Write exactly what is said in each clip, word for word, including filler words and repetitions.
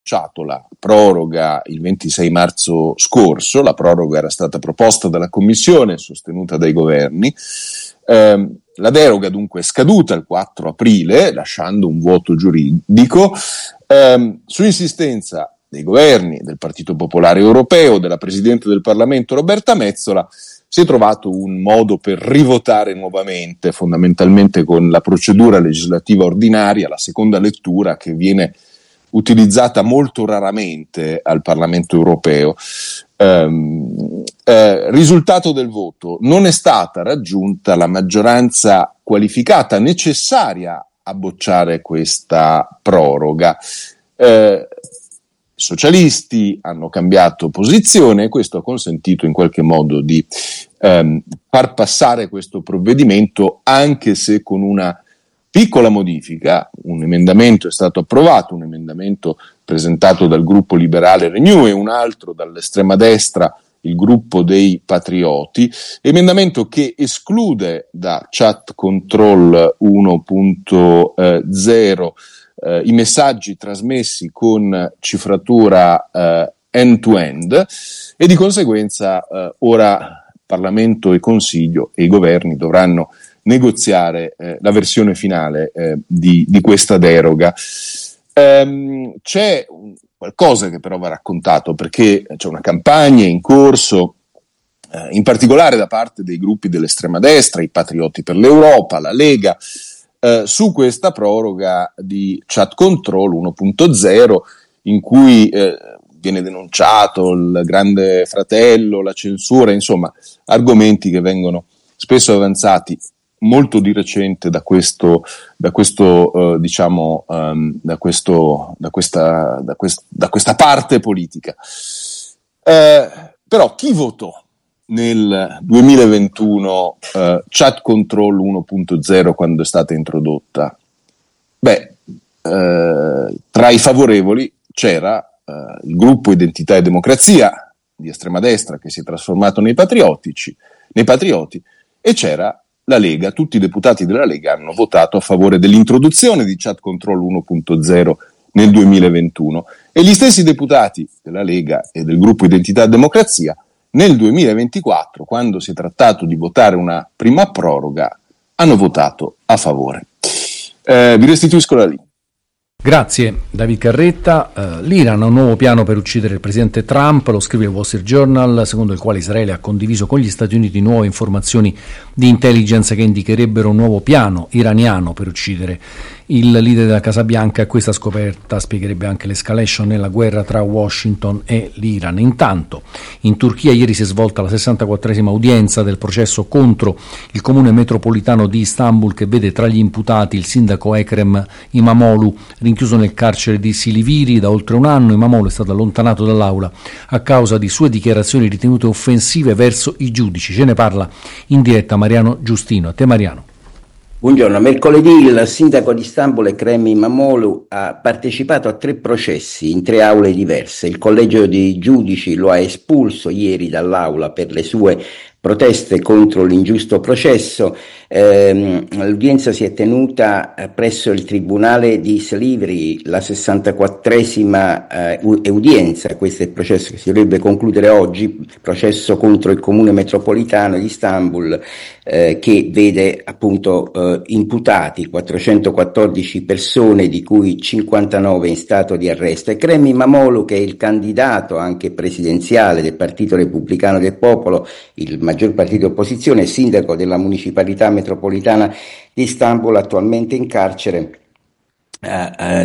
annunciato la proroga il ventisei marzo scorso. La proroga era stata proposta dalla Commissione, sostenuta dai governi. Eh, la deroga dunque è scaduta il quattro aprile, lasciando un vuoto giuridico. Eh, su insistenza dei governi, del Partito Popolare Europeo, della Presidente del Parlamento Roberta Metsola, si è trovato un modo per rivotare nuovamente, fondamentalmente con la procedura legislativa ordinaria, la seconda lettura, che viene utilizzata molto raramente al Parlamento Europeo. Um, eh, risultato del voto: non è stata raggiunta la maggioranza qualificata necessaria a bocciare questa proroga. Eh, I socialisti hanno cambiato posizione e questo ha consentito in qualche modo di ehm, far passare questo provvedimento, anche se con una piccola modifica. Un emendamento è stato approvato, un emendamento presentato dal gruppo liberale Renew e un altro dall'estrema destra, il gruppo dei Patrioti, emendamento che esclude da Chat Control uno punto zero eh, i messaggi trasmessi con cifratura eh, end-to-end, e di conseguenza eh, ora Parlamento e Consiglio e i governi dovranno negoziare eh, la versione finale eh, di, di questa deroga. Ehm, c'è un, qualcosa che però va raccontato, perché c'è una campagna in corso, eh, in particolare da parte dei gruppi dell'estrema destra, i Patrioti per l'Europa, la Lega, eh, su questa proroga di Chat Control uno punto zero, in cui eh, viene denunciato il grande fratello, la censura, insomma argomenti che vengono spesso avanzati molto di recente da questo, da questo uh, diciamo, um, da, questo, da, questa, da, quest, da questa parte politica. Eh, però chi votò nel duemilaventuno uh, Chat Control uno punto zero quando è stata introdotta? Beh, eh, tra i favorevoli c'era uh, il gruppo Identità e Democrazia di estrema destra, che si è trasformato nei patriottici, nei patrioti, e c'era la Lega. Tutti i deputati della Lega hanno votato a favore dell'introduzione di Chat Control uno punto zero nel duemilaventuno, e gli stessi deputati della Lega e del gruppo Identità e Democrazia nel duemilaventiquattro, quando si è trattato di votare una prima proroga, hanno votato a favore. Eh, vi restituisco la linea. Grazie David Carretta. Uh, L'Iran ha un nuovo piano per uccidere il presidente Trump, lo scrive il Wall Street Journal, secondo il quale Israele ha condiviso con gli Stati Uniti nuove informazioni di intelligence che indicherebbero un nuovo piano iraniano per uccidere il leader della Casa Bianca. Questa scoperta spiegherebbe anche l'escalation nella guerra tra Washington e l'Iran. Intanto in Turchia ieri si è svolta la sessantaquattresima udienza del processo contro il comune metropolitano di Istanbul, che vede tra gli imputati il sindaco Ekrem Imamoglu, rinchiuso nel carcere di Silivri da oltre un anno. Imamoglu è stato allontanato dall'aula a causa di sue dichiarazioni ritenute offensive verso i giudici. Ce ne parla in diretta Mariano Giustino. A te Mariano. Buongiorno. Mercoledì il sindaco di Istanbul, Ekrem Imamoglu, ha partecipato a tre processi in tre aule diverse. Il collegio dei giudici lo ha espulso ieri dall'aula per le sue proteste contro l'ingiusto processo. Eh, l'udienza si è tenuta presso il tribunale di Silivri, la sessantaquattresima eh, udienza. Questo è il processo che si dovrebbe concludere oggi, processo contro il comune metropolitano di Istanbul, eh, che vede appunto eh, imputati quattrocentoquattordici persone, di cui cinquantanove in stato di arresto. Ekrem Imamoglu, che è il candidato anche presidenziale del Partito Repubblicano del Popolo, il maggior partito di opposizione, sindaco della municipalità metropolitana di Istanbul, attualmente in carcere eh, eh,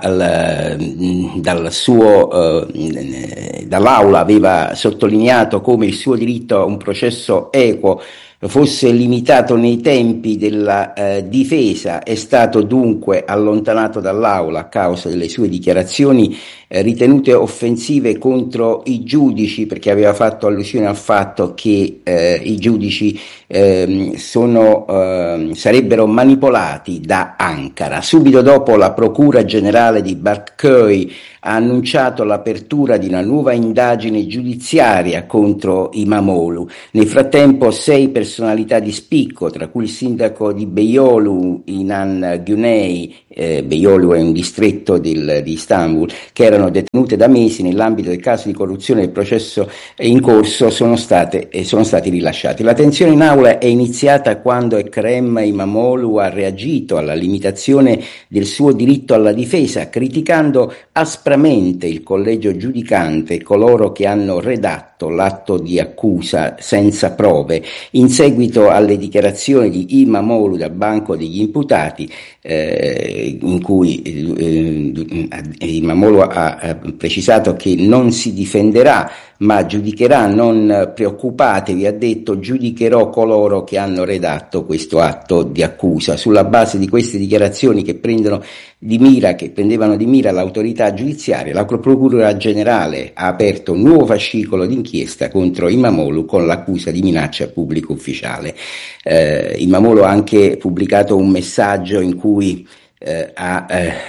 dal, dal suo, eh, dall'aula, aveva sottolineato come il suo diritto a un processo equo fosse limitato nei tempi della eh, difesa. È stato dunque allontanato dall'aula a causa delle sue dichiarazioni eh, ritenute offensive contro i giudici, perché aveva fatto allusione al fatto che eh, i giudici eh, sono, eh, sarebbero manipolati da Ankara. Subito dopo la Procura Generale di Bakköy ha annunciato l'apertura di una nuova indagine giudiziaria contro Imamoglu. Nel frattempo sei personalità di spicco, tra cui il sindaco di Beyoğlu, Inan Güney, eh, Beyoğlu è un distretto del, di Istanbul, che erano detenute da mesi nell'ambito del caso di corruzione del processo in corso, sono state, eh, sono stati rilasciati. La tensione in aula è iniziata quando Ekrem Imamoglu ha reagito alla limitazione del suo diritto alla difesa, criticando aspramente il collegio giudicante e coloro che hanno redatto l'atto di accusa senza prove. In seguito alle dichiarazioni di Imamoglu dal banco degli imputati, eh, in cui eh, Imamoglu ha, ha precisato che non si difenderà ma giudicherà, non preoccupatevi, ha detto, giudicherò coloro che hanno redatto questo atto di accusa. Sulla base di queste dichiarazioni che prendono di mira, che prendevano di mira l'autorità giudiziaria, la Procura Generale ha aperto un nuovo fascicolo d'inchiesta contro Imamoglu con l'accusa di minaccia a pubblico ufficiale. Eh, Imamoglu ha anche pubblicato un messaggio in cui Eh, ha,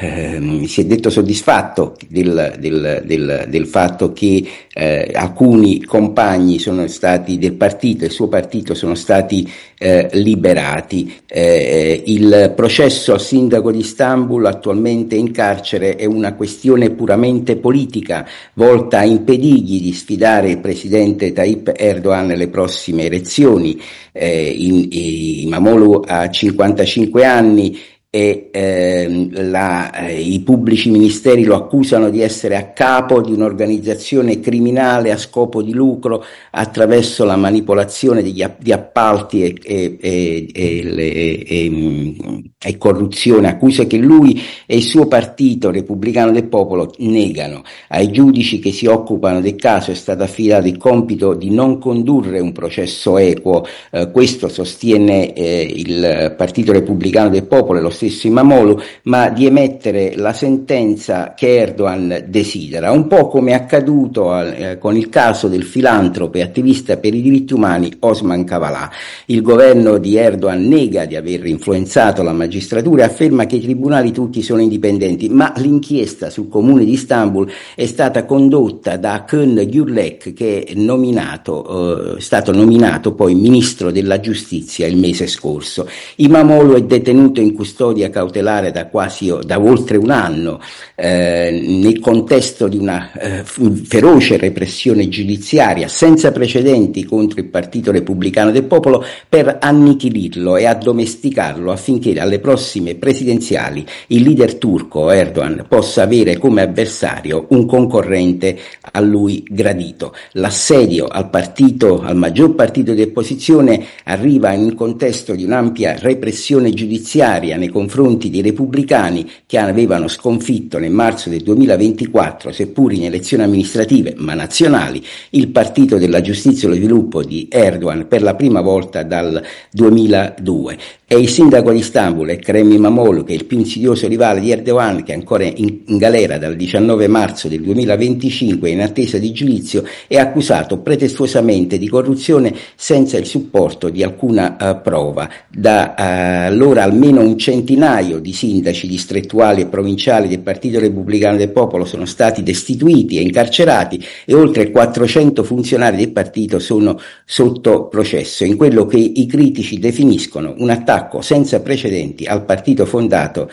eh, si è detto soddisfatto del, del, del, del fatto che eh, alcuni compagni sono stati del partito, il suo partito, sono stati eh, liberati. Eh, il processo al sindaco di Istanbul, attualmente in carcere, è una questione puramente politica volta a impedirgli di sfidare il presidente Tayyip Erdogan nelle prossime elezioni. Eh, in, Imamoglu ha cinquantacinque anni e eh, la, eh, i pubblici ministeri lo accusano di essere a capo di un'organizzazione criminale a scopo di lucro attraverso la manipolazione degli, di appalti e, e, e, e, e, e, e corruzione, accuse che lui e il suo partito Repubblicano del Popolo negano. Ai giudici che si occupano del caso è stato affidato il compito di non condurre un processo equo, eh, questo sostiene eh, il Partito Repubblicano del Popolo e lo stesso Imamoglu, ma di emettere la sentenza che Erdogan desidera, un po' come è accaduto eh, con il caso del filantropo e attivista per i diritti umani Osman Kavala. Il governo di Erdogan nega di aver influenzato la magistratura e afferma che i tribunali turchi sono indipendenti, ma l'inchiesta sul comune di Istanbul è stata condotta da Akın Gürlek, che è nominato, eh, stato nominato poi ministro della giustizia il mese scorso. Imamoglu è detenuto in custodia cautelare da quasi da oltre un anno eh, nel contesto di una eh, feroce repressione giudiziaria senza precedenti contro il Partito Repubblicano del Popolo per annichilirlo e addomesticarlo affinché alle prossime presidenziali il leader turco Erdogan possa avere come avversario un concorrente a lui gradito. L'assedio al partito, al maggior partito di opposizione, arriva in un contesto di un'ampia repressione giudiziaria nei confronti dei repubblicani che avevano sconfitto nel marzo del duemilaventiquattro, seppur in elezioni amministrative ma nazionali, il Partito della Giustizia e lo Sviluppo di Erdogan per la prima volta dal duemiladue. È il sindaco di Istanbul, Ekrem Imamoglu, che è il più insidioso rivale di Erdogan, che è ancora in, in galera dal diciannove marzo del duemilaventicinque in attesa di giudizio, è accusato pretestuosamente di corruzione senza il supporto di alcuna uh, prova. Da uh, allora almeno un centinaio di sindaci distrettuali e provinciali del Partito Repubblicano del Popolo sono stati destituiti e incarcerati e oltre quattrocento funzionari del partito sono sotto processo in quello che i critici definiscono un attacco senza precedenti al partito fondato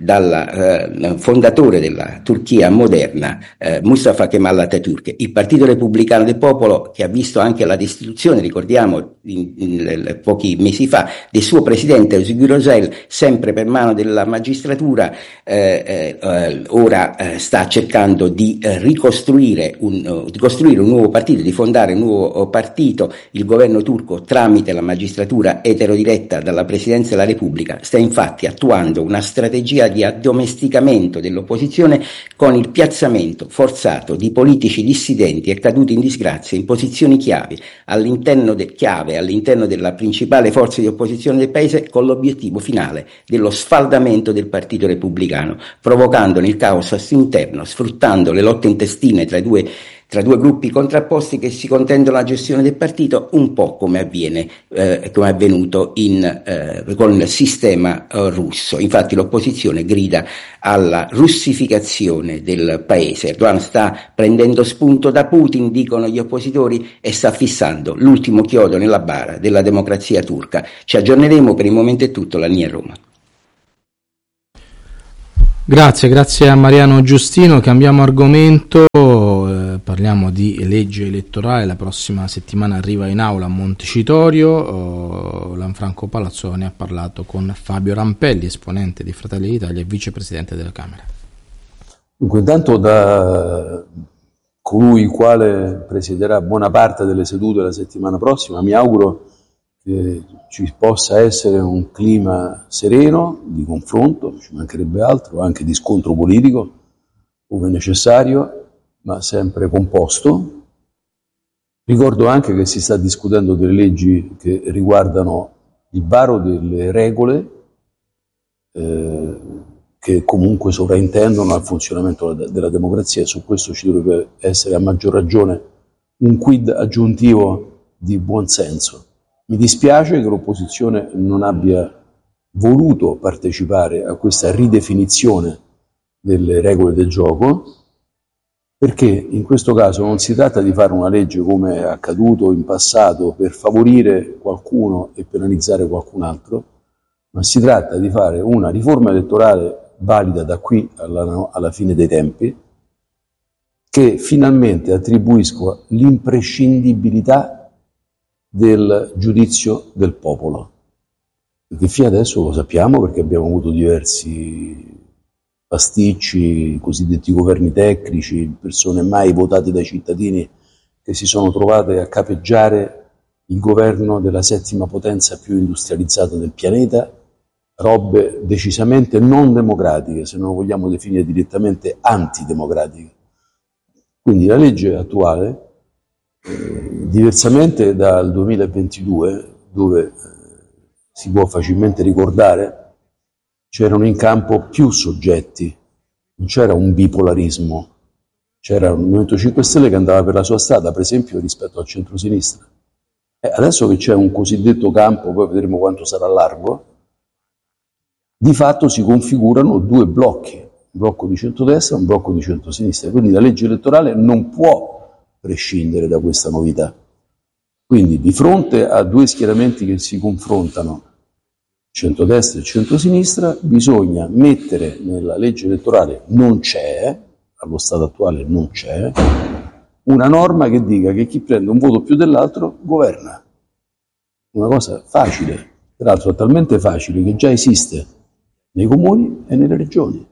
dal eh, fondatore della Turchia moderna, eh, Mustafa Kemal Atatürk. Il Partito Repubblicano del Popolo, che ha visto anche la destituzione, ricordiamo, in, in, in, pochi mesi fa, del suo presidente Özgür Özel, sempre per mano della magistratura, eh, eh, ora eh, sta cercando di eh, ricostruire un, uh, di costruire un nuovo partito, di fondare un nuovo uh, partito. Il governo turco, tramite la magistratura eterodiretta dalla Presidenza della Repubblica, sta infatti attuando una strategia di addomesticamento dell'opposizione con il piazzamento forzato di politici dissidenti e caduti in disgrazia in posizioni chiave all'interno, de- chiave all'interno della principale forza di opposizione del paese, con l'obiettivo finale dello sfaldamento del Partito Repubblicano, provocandone il caos interno, sfruttando le lotte intestine tra i due tra due gruppi contrapposti che si contendono la gestione del partito, un po' come avviene, eh, come è avvenuto in, eh, con il sistema eh, russo. Infatti l'opposizione grida alla russificazione del paese. Erdogan sta prendendo spunto da Putin, dicono gli oppositori, e sta fissando l'ultimo chiodo nella bara della democrazia turca. Ci aggiorneremo, per il momento è tutto, la linea a Roma. Grazie, grazie a Mariano Giustino. Cambiamo argomento, eh, parliamo di legge elettorale. La prossima settimana arriva in aula a Montecitorio. Oh, Lanfranco Palazzolo ne ha parlato con Fabio Rampelli, esponente di Fratelli d'Italia e vicepresidente della Camera. Dunque, intanto da colui il quale presiederà buona parte delle sedute la settimana prossima, mi auguro che ci possa essere un clima sereno di confronto, ci mancherebbe altro, anche di scontro politico, ove necessario, ma sempre composto. Ricordo anche che si sta discutendo delle leggi che riguardano il varo delle regole eh, che comunque sovraintendono al funzionamento della democrazia, e su questo ci dovrebbe essere a maggior ragione un quid aggiuntivo di buonsenso. Mi dispiace che l'opposizione non abbia voluto partecipare a questa ridefinizione delle regole del gioco, perché in questo caso non si tratta di fare una legge come è accaduto in passato per favorire qualcuno e penalizzare qualcun altro, ma si tratta di fare una riforma elettorale valida da qui alla, alla fine dei tempi, che finalmente attribuisca l'imprescindibilità del giudizio del popolo, perché fino adesso lo sappiamo, perché abbiamo avuto diversi pasticci, cosiddetti governi tecnici, persone mai votate dai cittadini che si sono trovate a capeggiare il governo della settima potenza più industrializzata del pianeta, robe decisamente non democratiche, se non lo vogliamo definire direttamente antidemocratiche. Quindi la legge attuale, Eh, diversamente dal duemilaventidue, dove eh, si può facilmente ricordare, c'erano in campo più soggetti, non c'era un bipolarismo, c'era un Movimento cinque Stelle che andava per la sua strada, per esempio, rispetto al centrosinistra. E adesso che c'è un cosiddetto campo, poi vedremo quanto sarà largo, di fatto si configurano due blocchi, un blocco di centrodestra e un blocco di centrosinistra, quindi la legge elettorale non può prescindere da questa novità. Quindi di fronte a due schieramenti che si confrontano, centrodestra e centrosinistra, bisogna mettere nella legge elettorale, non c'è, allo stato attuale non c'è, una norma che dica che chi prende un voto più dell'altro governa. Una cosa facile, peraltro talmente facile che già esiste nei comuni e nelle regioni.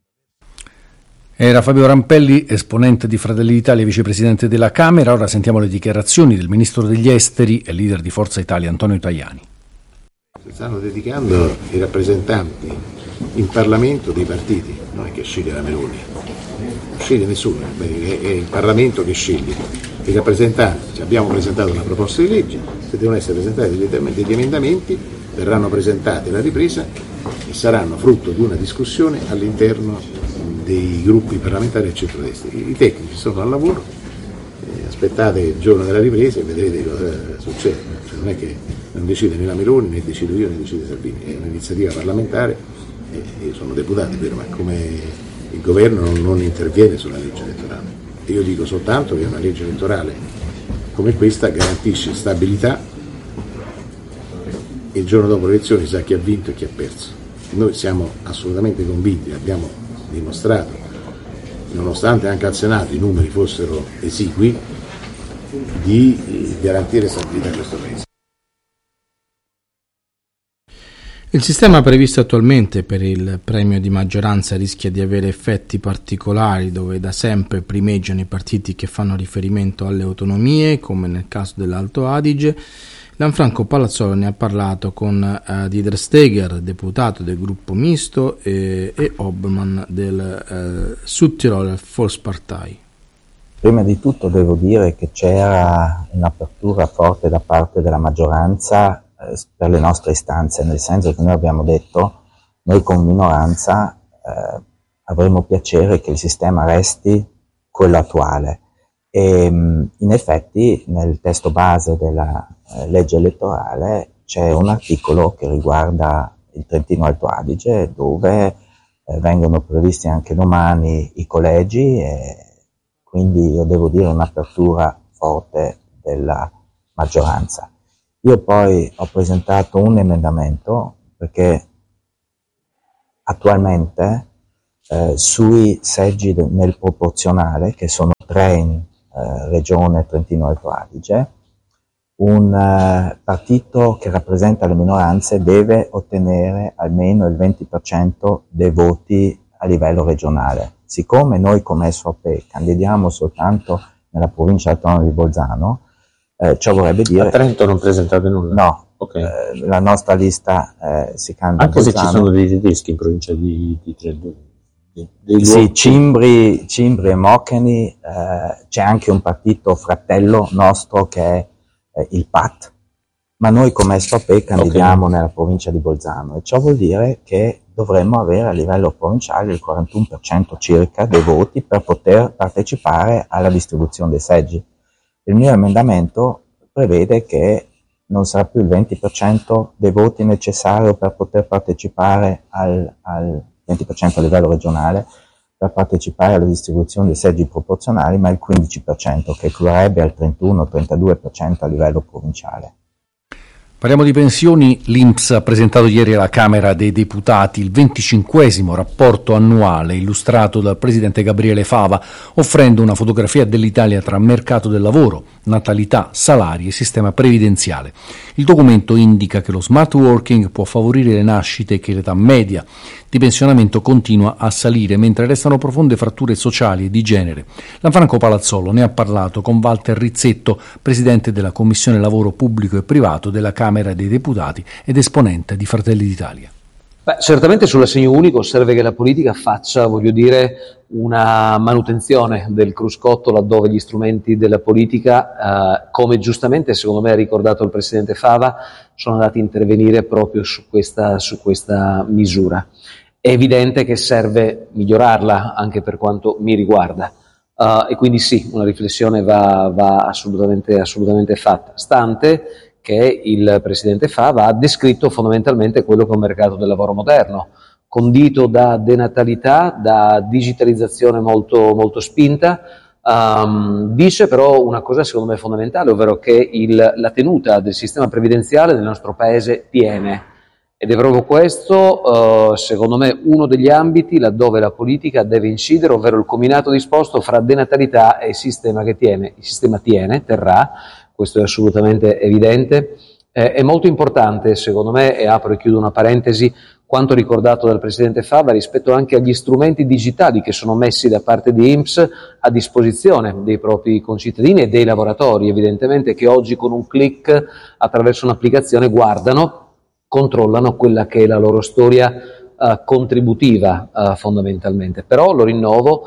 Era Fabio Rampelli, esponente di Fratelli d'Italia e vicepresidente della Camera. Ora sentiamo le dichiarazioni del ministro degli esteri e leader di Forza Italia, Antonio Tajani. Si stanno dedicando i rappresentanti in Parlamento dei partiti, non è che sceglie la Meloni, non sceglie nessuno, è il Parlamento che sceglie i rappresentanti. Abbiamo presentato una proposta di legge, se devono essere presentati degli emendamenti verranno presentati alla ripresa e saranno frutto di una discussione all'interno dei gruppi parlamentari del centrodestra. I tecnici sono al lavoro, eh, aspettate il giorno della ripresa e vedrete cosa succede. Cioè, non è che non decide né la Meloni, né decido io, né decide Salvini, è un'iniziativa parlamentare, e io sono deputato, vero, ma come il governo non, non interviene sulla legge elettorale. Io dico soltanto che una legge elettorale come questa garantisce stabilità, il giorno dopo le elezioni si sa chi ha vinto e chi ha perso. Noi siamo assolutamente convinti, abbiamo dimostrato, nonostante anche al Senato i numeri fossero esigui, di garantire stabilità a questo Paese. Il sistema previsto attualmente per il premio di maggioranza rischia di avere effetti particolari, dove da sempre primeggiano i partiti che fanno riferimento alle autonomie, come nel caso dell'Alto Adige. Lanfranco Palazzolo ne ha parlato con uh, Dieter Steger, deputato del gruppo misto, e, e Obmann del uh, Südtiroler Volkspartei. Prima di tutto devo dire che c'era un'apertura forte da parte della maggioranza eh, per le nostre istanze, nel senso che noi abbiamo detto, noi come minoranza eh, avremmo piacere che il sistema resti quello attuale. E in effetti nel testo base della eh, legge elettorale c'è un articolo che riguarda il Trentino Alto Adige, dove eh, vengono previsti anche domani i collegi, e quindi io devo dire un'apertura forte della maggioranza. Io poi ho presentato un emendamento perché attualmente eh, sui seggi de- nel proporzionale, che sono tre in eh, regione Trentino Alto Adige, un eh, partito che rappresenta le minoranze deve ottenere almeno il venti per cento dei voti a livello regionale. Siccome noi come S O P candidiamo soltanto nella provincia autonoma di Bolzano, eh, ciò vorrebbe dire... A Trento non presentate nulla? No, okay. eh, la nostra lista eh, si candida anche a Bolzano. Se ci sono dei tedeschi in provincia di, di Trento? Dei sì, Cimbri, Cimbri e Mocheni, eh, c'è anche un partito fratello nostro che è eh, il P A T, ma noi come S O P candidiamo okay. nella provincia di Bolzano, e ciò vuol dire che dovremmo avere a livello provinciale il quarantuno per cento circa dei voti per poter partecipare alla distribuzione dei seggi. Il mio emendamento prevede che non sarà più il venti per cento dei voti necessario per poter partecipare al, al venti per cento a livello regionale, per partecipare alla distribuzione dei seggi proporzionali, ma il quindici per cento, che equivarrebbe al trentuno trentadue per cento a livello provinciale. Parliamo di pensioni. L'I N P S ha presentato ieri alla Camera dei Deputati il venticinquesimo rapporto annuale illustrato dal presidente Gabriele Fava, offrendo una fotografia dell'Italia tra mercato del lavoro, natalità, salari e sistema previdenziale. Il documento indica che lo smart working può favorire le nascite e che l'età media di pensionamento continua a salire, mentre restano profonde fratture sociali e di genere. Lanfranco Palazzolo ne ha parlato con Walter Rizzetto, presidente della Commissione Lavoro Pubblico e Privato della Camera dei Deputati ed esponente di Fratelli d'Italia. Beh, certamente sull'assegno unico serve che la politica faccia, voglio dire, una manutenzione del cruscotto laddove gli strumenti della politica, eh, come giustamente secondo me ha ricordato il presidente Fava, sono andati a intervenire proprio su questa, su questa misura. È evidente che serve migliorarla anche per quanto mi riguarda, uh, e quindi sì, una riflessione va, va assolutamente, assolutamente fatta, stante che il presidente Fava ha descritto fondamentalmente quello che è un mercato del lavoro moderno, condito da denatalità, da digitalizzazione molto, molto spinta. Um, dice però una cosa secondo me fondamentale, ovvero che il, la tenuta del sistema previdenziale nel nostro paese tiene, ed è proprio questo uh, secondo me uno degli ambiti laddove la politica deve incidere, ovvero il combinato disposto fra denatalità e il sistema che tiene. Il sistema tiene, terrà, questo è assolutamente evidente. Eh, è molto importante secondo me, e apro e chiudo una parentesi, quanto ricordato dal presidente Fava rispetto anche agli strumenti digitali che sono messi da parte di I N P S a disposizione dei propri concittadini e dei lavoratori, evidentemente, che oggi con un click attraverso un'applicazione guardano, controllano quella che è la loro storia uh, contributiva uh, fondamentalmente. Però lo rinnovo,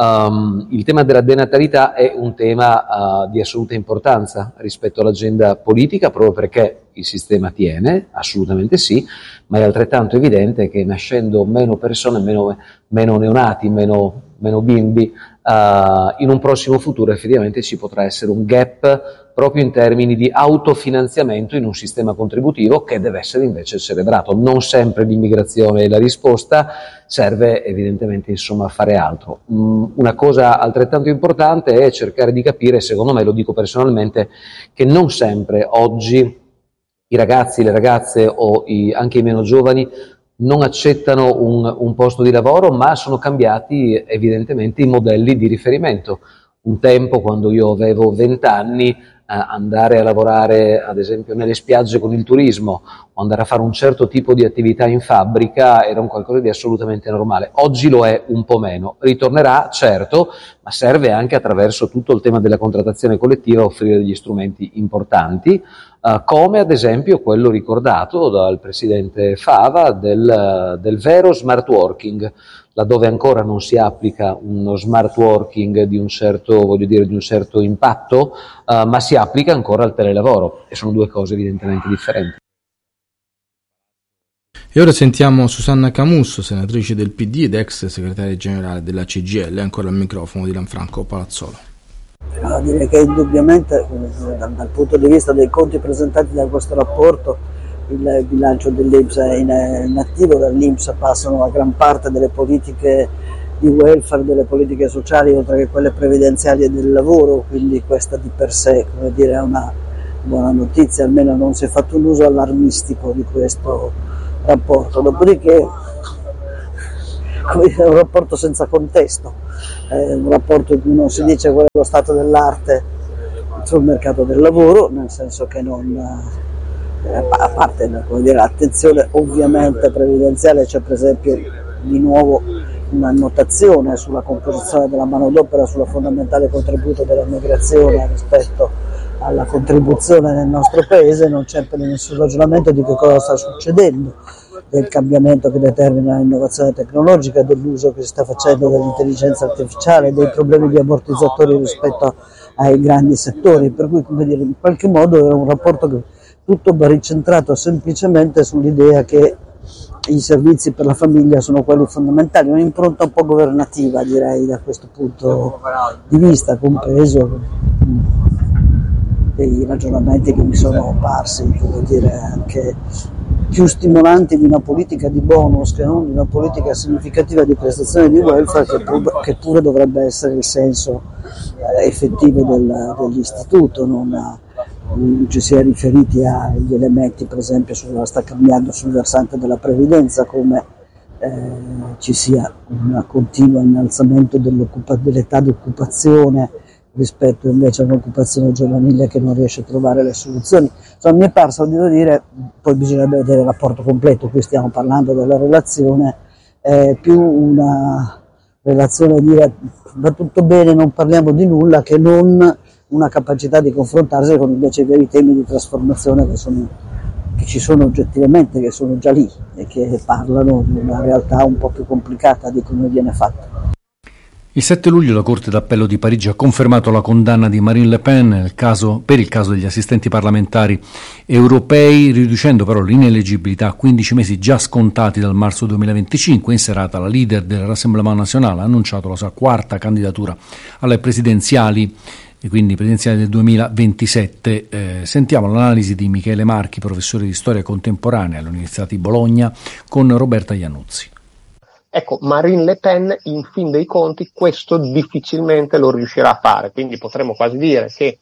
um, il tema della denatalità è un tema uh, di assoluta importanza rispetto all'agenda politica, proprio perché il sistema tiene, assolutamente sì, ma è altrettanto evidente che nascendo meno persone, meno, meno neonati, meno, meno bimbi, uh, in un prossimo futuro effettivamente ci potrà essere un gap proprio in termini di autofinanziamento in un sistema contributivo che deve essere invece celebrato. Non sempre l'immigrazione è la risposta, serve evidentemente insomma a fare altro. Mm, una cosa altrettanto importante è cercare di capire, secondo me, lo dico personalmente, che non sempre oggi i ragazzi, le ragazze o i, anche i meno giovani non accettano un, un posto di lavoro, ma sono cambiati evidentemente i modelli di riferimento. Un tempo, quando io avevo vent'anni, eh, andare a lavorare ad esempio nelle spiagge con il turismo o andare a fare un certo tipo di attività in fabbrica era un qualcosa di assolutamente normale. Oggi lo è un po' meno. Ritornerà, certo, ma serve anche attraverso tutto il tema della contrattazione collettiva a offrire degli strumenti importanti, Uh, come ad esempio quello ricordato dal presidente Fava del, del vero smart working, laddove ancora non si applica uno smart working di un certo, voglio dire, di un certo impatto, uh, ma si applica ancora al telelavoro, e sono due cose evidentemente differenti. E ora sentiamo Susanna Camusso, senatrice del P D ed ex segretaria generale della C G I L, ancora al microfono di Lanfranco Palazzolo. No, direi che indubbiamente dal, dal punto di vista dei conti presentati da questo rapporto il bilancio dell'I N P S è in, in attivo. Dall'I N P S passano la gran parte delle politiche di welfare, delle politiche sociali, oltre che quelle previdenziali e del lavoro, quindi questa di per sé, come dire, è una buona notizia, almeno non si è fatto un uso allarmistico di questo rapporto. Dopodiché è un rapporto senza contesto, è un rapporto in cui non si dice qual è lo stato dell'arte sul mercato del lavoro, nel senso che non, a parte, come dire, l'attenzione ovviamente previdenziale, c'è per esempio di nuovo una annotazione sulla composizione della manodopera, sulla fondamentale contributo della migrazione rispetto alla contribuzione nel nostro paese, non c'è per nessun ragionamento di che cosa sta succedendo, del cambiamento che determina l'innovazione tecnologica, dell'uso che si sta facendo dell'intelligenza artificiale, dei problemi di ammortizzatori rispetto ai grandi settori, per cui, come dire, in qualche modo è un rapporto che tutto baricentrato semplicemente sull'idea che i servizi per la famiglia sono quelli fondamentali, un'impronta un po' governativa, direi, da questo punto di vista, compreso dei ragionamenti che mi sono parsi, devo dire, anche più stimolanti di una politica di bonus che non di una politica significativa di prestazione di welfare, che pure, che pure dovrebbe essere il senso eh, effettivo del, dell'istituto, non, a, non ci si è riferiti agli elementi, per esempio, sulla, sta cambiando sul versante della previdenza, come eh, ci sia un continuo innalzamento dell'età di occupazione rispetto invece a un'occupazione giovanile che non riesce a trovare le soluzioni. Insomma, mi è parso, devo dire, poi bisognerebbe vedere il rapporto completo, qui stiamo parlando della relazione, eh, più una relazione a dire va tutto bene, non parliamo di nulla, che non una capacità di confrontarsi con invece i veri temi di trasformazione che, sono, che ci sono oggettivamente, che sono già lì e che parlano di una realtà un po' più complicata di come viene fatta. Il sette luglio la Corte d'Appello di Parigi ha confermato la condanna di Marine Le Pen nel caso, per il caso degli assistenti parlamentari europei, riducendo però l'ineleggibilità a quindici mesi già scontati dal marzo duemilaventicinque. In serata la leader del Rassemblement National ha annunciato la sua quarta candidatura alle presidenziali, e quindi presidenziali del duemilaventisette. Eh, sentiamo l'analisi di Michele Marchi, professore di storia contemporanea all'Università di Bologna, con Roberta Iannuzzi. Ecco, Marine Le Pen, in fin dei conti, questo difficilmente lo riuscirà a fare, quindi potremmo quasi dire che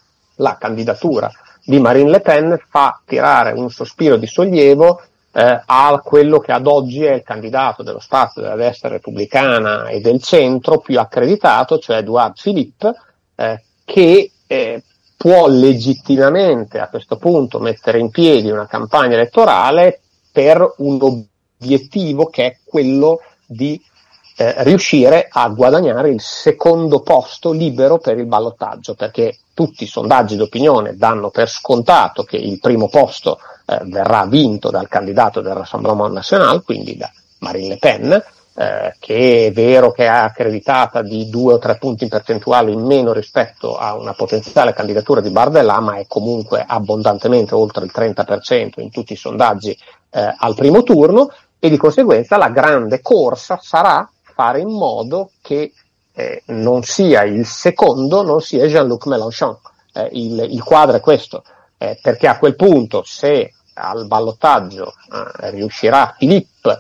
la candidatura di Marine Le Pen fa tirare un sospiro di sollievo eh, a quello che ad oggi è il candidato dello spazio della destra repubblicana e del centro più accreditato, cioè Édouard Philippe, eh, che eh, può legittimamente a questo punto mettere in piedi una campagna elettorale per un obiettivo obiettivo che è quello di eh, riuscire a guadagnare il secondo posto libero per il ballottaggio, perché tutti i sondaggi d'opinione danno per scontato che il primo posto eh, verrà vinto dal candidato del Rassemblement National, quindi da Marine Le Pen, eh, che è vero che è accreditata di due o tre punti percentuali in meno rispetto a una potenziale candidatura di Bardella, ma è comunque abbondantemente oltre il trenta per cento in tutti i sondaggi eh, al primo turno. E di conseguenza la grande corsa sarà fare in modo che eh, non sia il secondo, non sia Jean-Luc Mélenchon. Eh, il, il quadro è questo, eh, perché a quel punto, se al ballottaggio eh, riuscirà Philippe,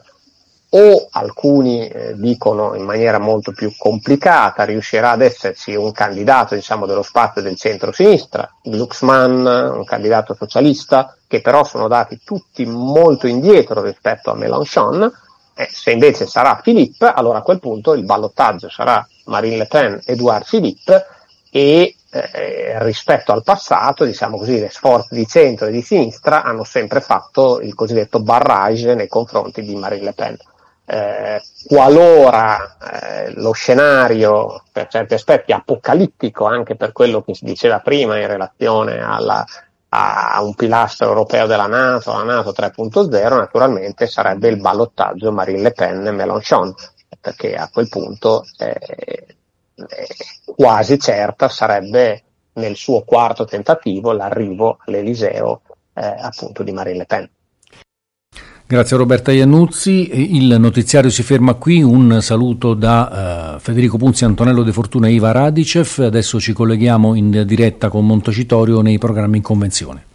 o alcuni eh, dicono in maniera molto più complicata, riuscirà ad esserci un candidato, diciamo, dello spazio del centro-sinistra, Glucksmann, un candidato socialista, che però sono dati tutti molto indietro rispetto a Mélenchon. Eh, se invece sarà Philippe, allora a quel punto il ballottaggio sarà Marine Le Pen, Édouard Philippe, e eh, rispetto al passato, diciamo così, le forze di centro e di sinistra hanno sempre fatto il cosiddetto barrage nei confronti di Marine Le Pen. Eh, qualora eh, lo scenario per certi aspetti apocalittico, anche per quello che si diceva prima in relazione alla, a un pilastro europeo della NATO, la NATO tre punto zero, naturalmente sarebbe il ballottaggio Marine Le Pen e Mélenchon, perché a quel punto eh, eh, quasi certa sarebbe nel suo quarto tentativo l'arrivo all'Eliseo eh, appunto di Marine Le Pen. Grazie a Roberta Iannuzzi. Il notiziario si ferma qui. Un saluto da uh, Federico Punzi, Antonello De Fortuna e Iva Radicev. Adesso ci colleghiamo in diretta con Montecitorio nei programmi in convenzione.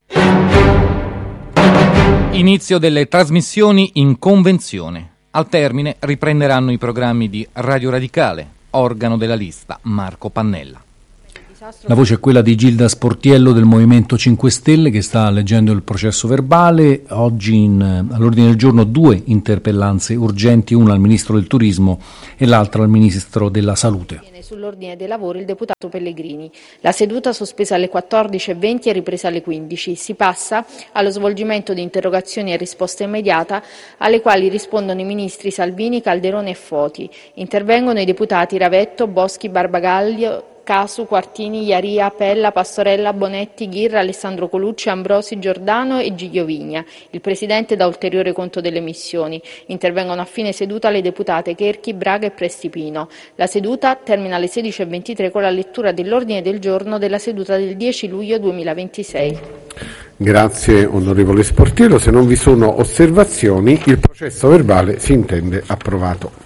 Inizio delle trasmissioni in convenzione. Al termine riprenderanno i programmi di Radio Radicale, organo della lista Marco Pannella. La voce è quella di Gilda Sportiello del Movimento cinque Stelle, che sta leggendo il processo verbale. Oggi in, all'ordine del giorno due interpellanze urgenti, una al Ministro del Turismo e l'altra al Ministro della Salute. Sull'ordine dei lavori il deputato Pellegrini. La seduta sospesa alle quattordici e venti è ripresa alle quindici. Si passa allo svolgimento di interrogazioni a risposta immediata, alle quali rispondono i ministri Salvini, Calderone e Foti. Intervengono i deputati Ravetto, Boschi, Barbagallo, Casu, Quartini, Iaria, Pella, Pastorella, Bonetti, Ghirra, Alessandro Colucci, Ambrosi, Giordano e Giglio Vigna. Il Presidente dà ulteriore conto delle missioni. Intervengono a fine seduta le deputate Cherchi, Braga e Prestipino. La seduta termina alle sedici e ventitré con la lettura dell'ordine del giorno della seduta del dieci luglio duemilaventisei. Grazie onorevole Sportiello. Se non vi sono osservazioni, il processo verbale si intende approvato.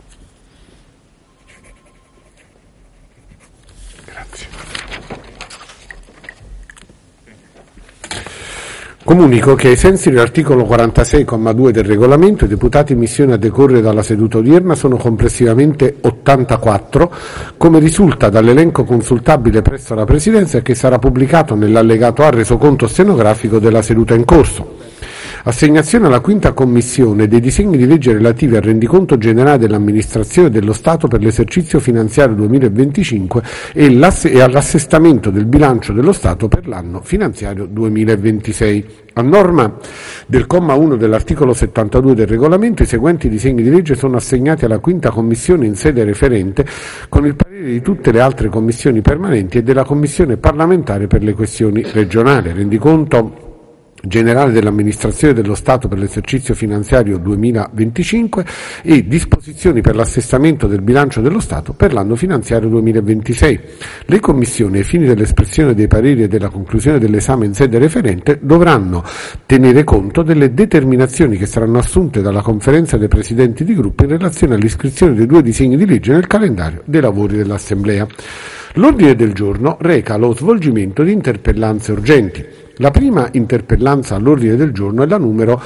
Comunico che ai sensi dell'articolo quarantasei comma due del regolamento i deputati in missione a decorrere dalla seduta odierna sono complessivamente ottantaquattro, come risulta dall'elenco consultabile presso la Presidenza e che sarà pubblicato nell'allegato A resoconto stenografico della seduta in corso. Assegnazione alla quinta commissione dei disegni di legge relativi al rendiconto generale dell'amministrazione dello Stato per l'esercizio finanziario duemilaventicinque e, e all'assestamento del bilancio dello Stato per l'anno finanziario duemilaventisei. A norma del comma uno dell'articolo settantadue del regolamento, i seguenti disegni di legge sono assegnati alla quinta commissione in sede referente con il parere di tutte le altre commissioni permanenti e della Commissione parlamentare per le questioni regionali. Rendiconto generale dell'amministrazione dello Stato per l'esercizio finanziario duemilaventicinque e disposizioni per l'assestamento del bilancio dello Stato per l'anno finanziario duemilaventisei. Le commissioni, ai fini dell'espressione dei pareri e della conclusione dell'esame in sede referente, dovranno tenere conto delle determinazioni che saranno assunte dalla Conferenza dei Presidenti di Gruppo in relazione all'iscrizione dei due disegni di legge nel calendario dei lavori dell'Assemblea. L'ordine del giorno reca lo svolgimento di interpellanze urgenti. La prima interpellanza all'ordine del giorno è la numero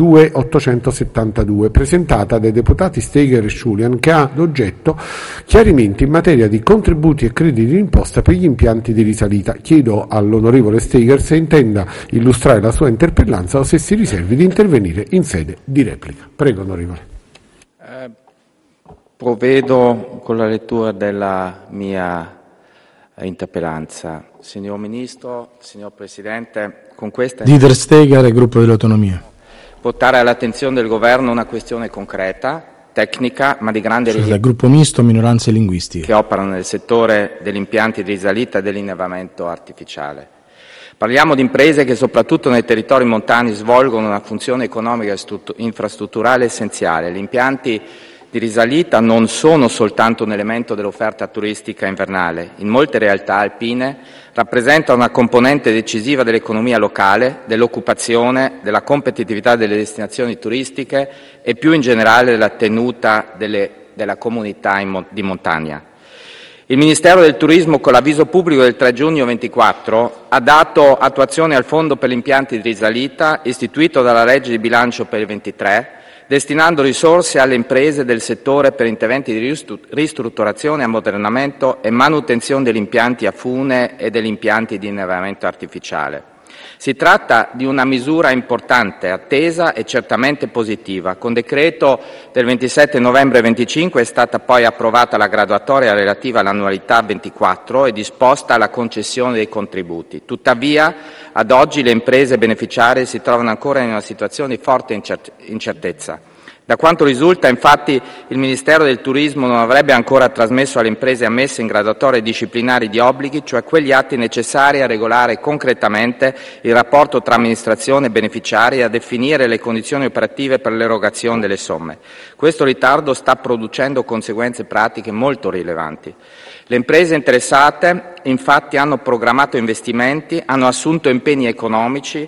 duemilaottocentosettantadue, presentata dai deputati Steger e Sciulian, che ha ad oggetto chiarimenti in materia di contributi e crediti d'imposta per gli impianti di risalita. Chiedo all'onorevole Steger se intenda illustrare la sua interpellanza o se si riservi di intervenire in sede di replica. Prego, onorevole. Eh, provvedo con la lettura della mia interpellanza. Signor Ministro, signor Presidente, con questa Dieter Steger, Gruppo dell'Autonomia. Portare all'attenzione del Governo una questione concreta, tecnica, ma di grande rilievo. Del gruppo misto minoranze linguistiche. Che operano nel settore degli impianti di risalita e dell'innevamento artificiale. Parliamo di imprese che soprattutto nei territori montani svolgono una funzione economica e infrastrutturale essenziale. Gli impianti di risalita non sono soltanto un elemento dell'offerta turistica invernale. In molte realtà alpine rappresentano una componente decisiva dell'economia locale, dell'occupazione, della competitività delle destinazioni turistiche e più in generale della tenuta delle, della comunità in, di montagna. Il Ministero del Turismo, con l'avviso pubblico del tre giugno ventiquattro, ha dato attuazione al Fondo per gli impianti di risalita istituito dalla legge di bilancio per il ventitré, destinando risorse alle imprese del settore per interventi di ristrutturazione, ammodernamento e manutenzione degli impianti a fune e degli impianti di innevamento artificiale. Si tratta di una misura importante, attesa e certamente positiva. Con decreto del ventisette novembre venticinque è stata poi approvata la graduatoria relativa all'annualità ventiquattro e disposta la concessione dei contributi. Tuttavia, ad oggi le imprese beneficiarie si trovano ancora in una situazione di forte incertezza. Da quanto risulta, infatti, il Ministero del Turismo non avrebbe ancora trasmesso alle imprese ammesse in graduatorie disciplinari di obblighi, cioè quegli atti necessari a regolare concretamente il rapporto tra amministrazione e beneficiari e a definire le condizioni operative per l'erogazione delle somme. Questo ritardo sta producendo conseguenze pratiche molto rilevanti. Le imprese interessate, infatti, hanno programmato investimenti, hanno assunto impegni economici,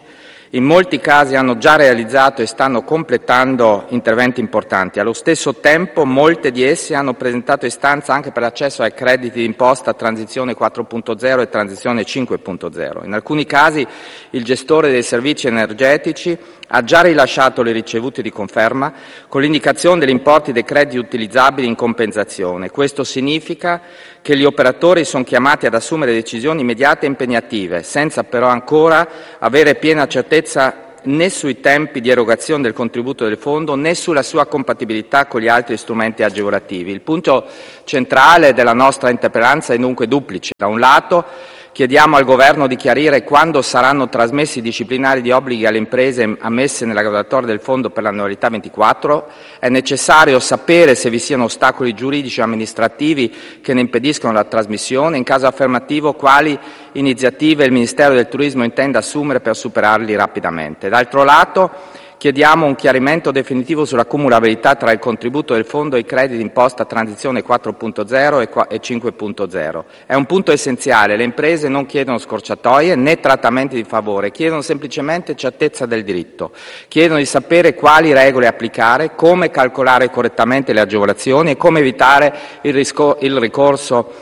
In molti casi hanno già realizzato e stanno completando interventi importanti. Allo stesso tempo molte di esse hanno presentato istanza anche per l'accesso ai crediti d'imposta Transizione quattro punto zero e Transizione cinque punto zero. In alcuni casi il gestore dei servizi energetici ha già rilasciato le ricevute di conferma con l'indicazione degli importi dei crediti utilizzabili in compensazione. Questo significa che gli operatori sono chiamati ad assumere decisioni immediate e impegnative, senza però ancora avere piena certezza né sui tempi di erogazione del contributo del fondo né sulla sua compatibilità con gli altri strumenti agevolativi. Il punto centrale della nostra interpellanza è dunque duplice. Da un lato chiediamo al Governo di chiarire quando saranno trasmessi i disciplinari di obblighi alle imprese ammesse nella graduatoria del Fondo per l'annualità ventiquattro. È necessario sapere se vi siano ostacoli giuridici o amministrativi che ne impediscono la trasmissione. In caso affermativo, quali iniziative il Ministero del Turismo intende assumere per superarli rapidamente. D'altro lato, chiediamo un chiarimento definitivo sulla cumulabilità tra il contributo del Fondo e i crediti d'imposta Transizione quattro punto zero e cinque punto zero. È un punto essenziale. Le imprese non chiedono scorciatoie né trattamenti di favore, chiedono semplicemente certezza del diritto. Chiedono di sapere quali regole applicare, come calcolare correttamente le agevolazioni e come evitare il, risco- il ricorso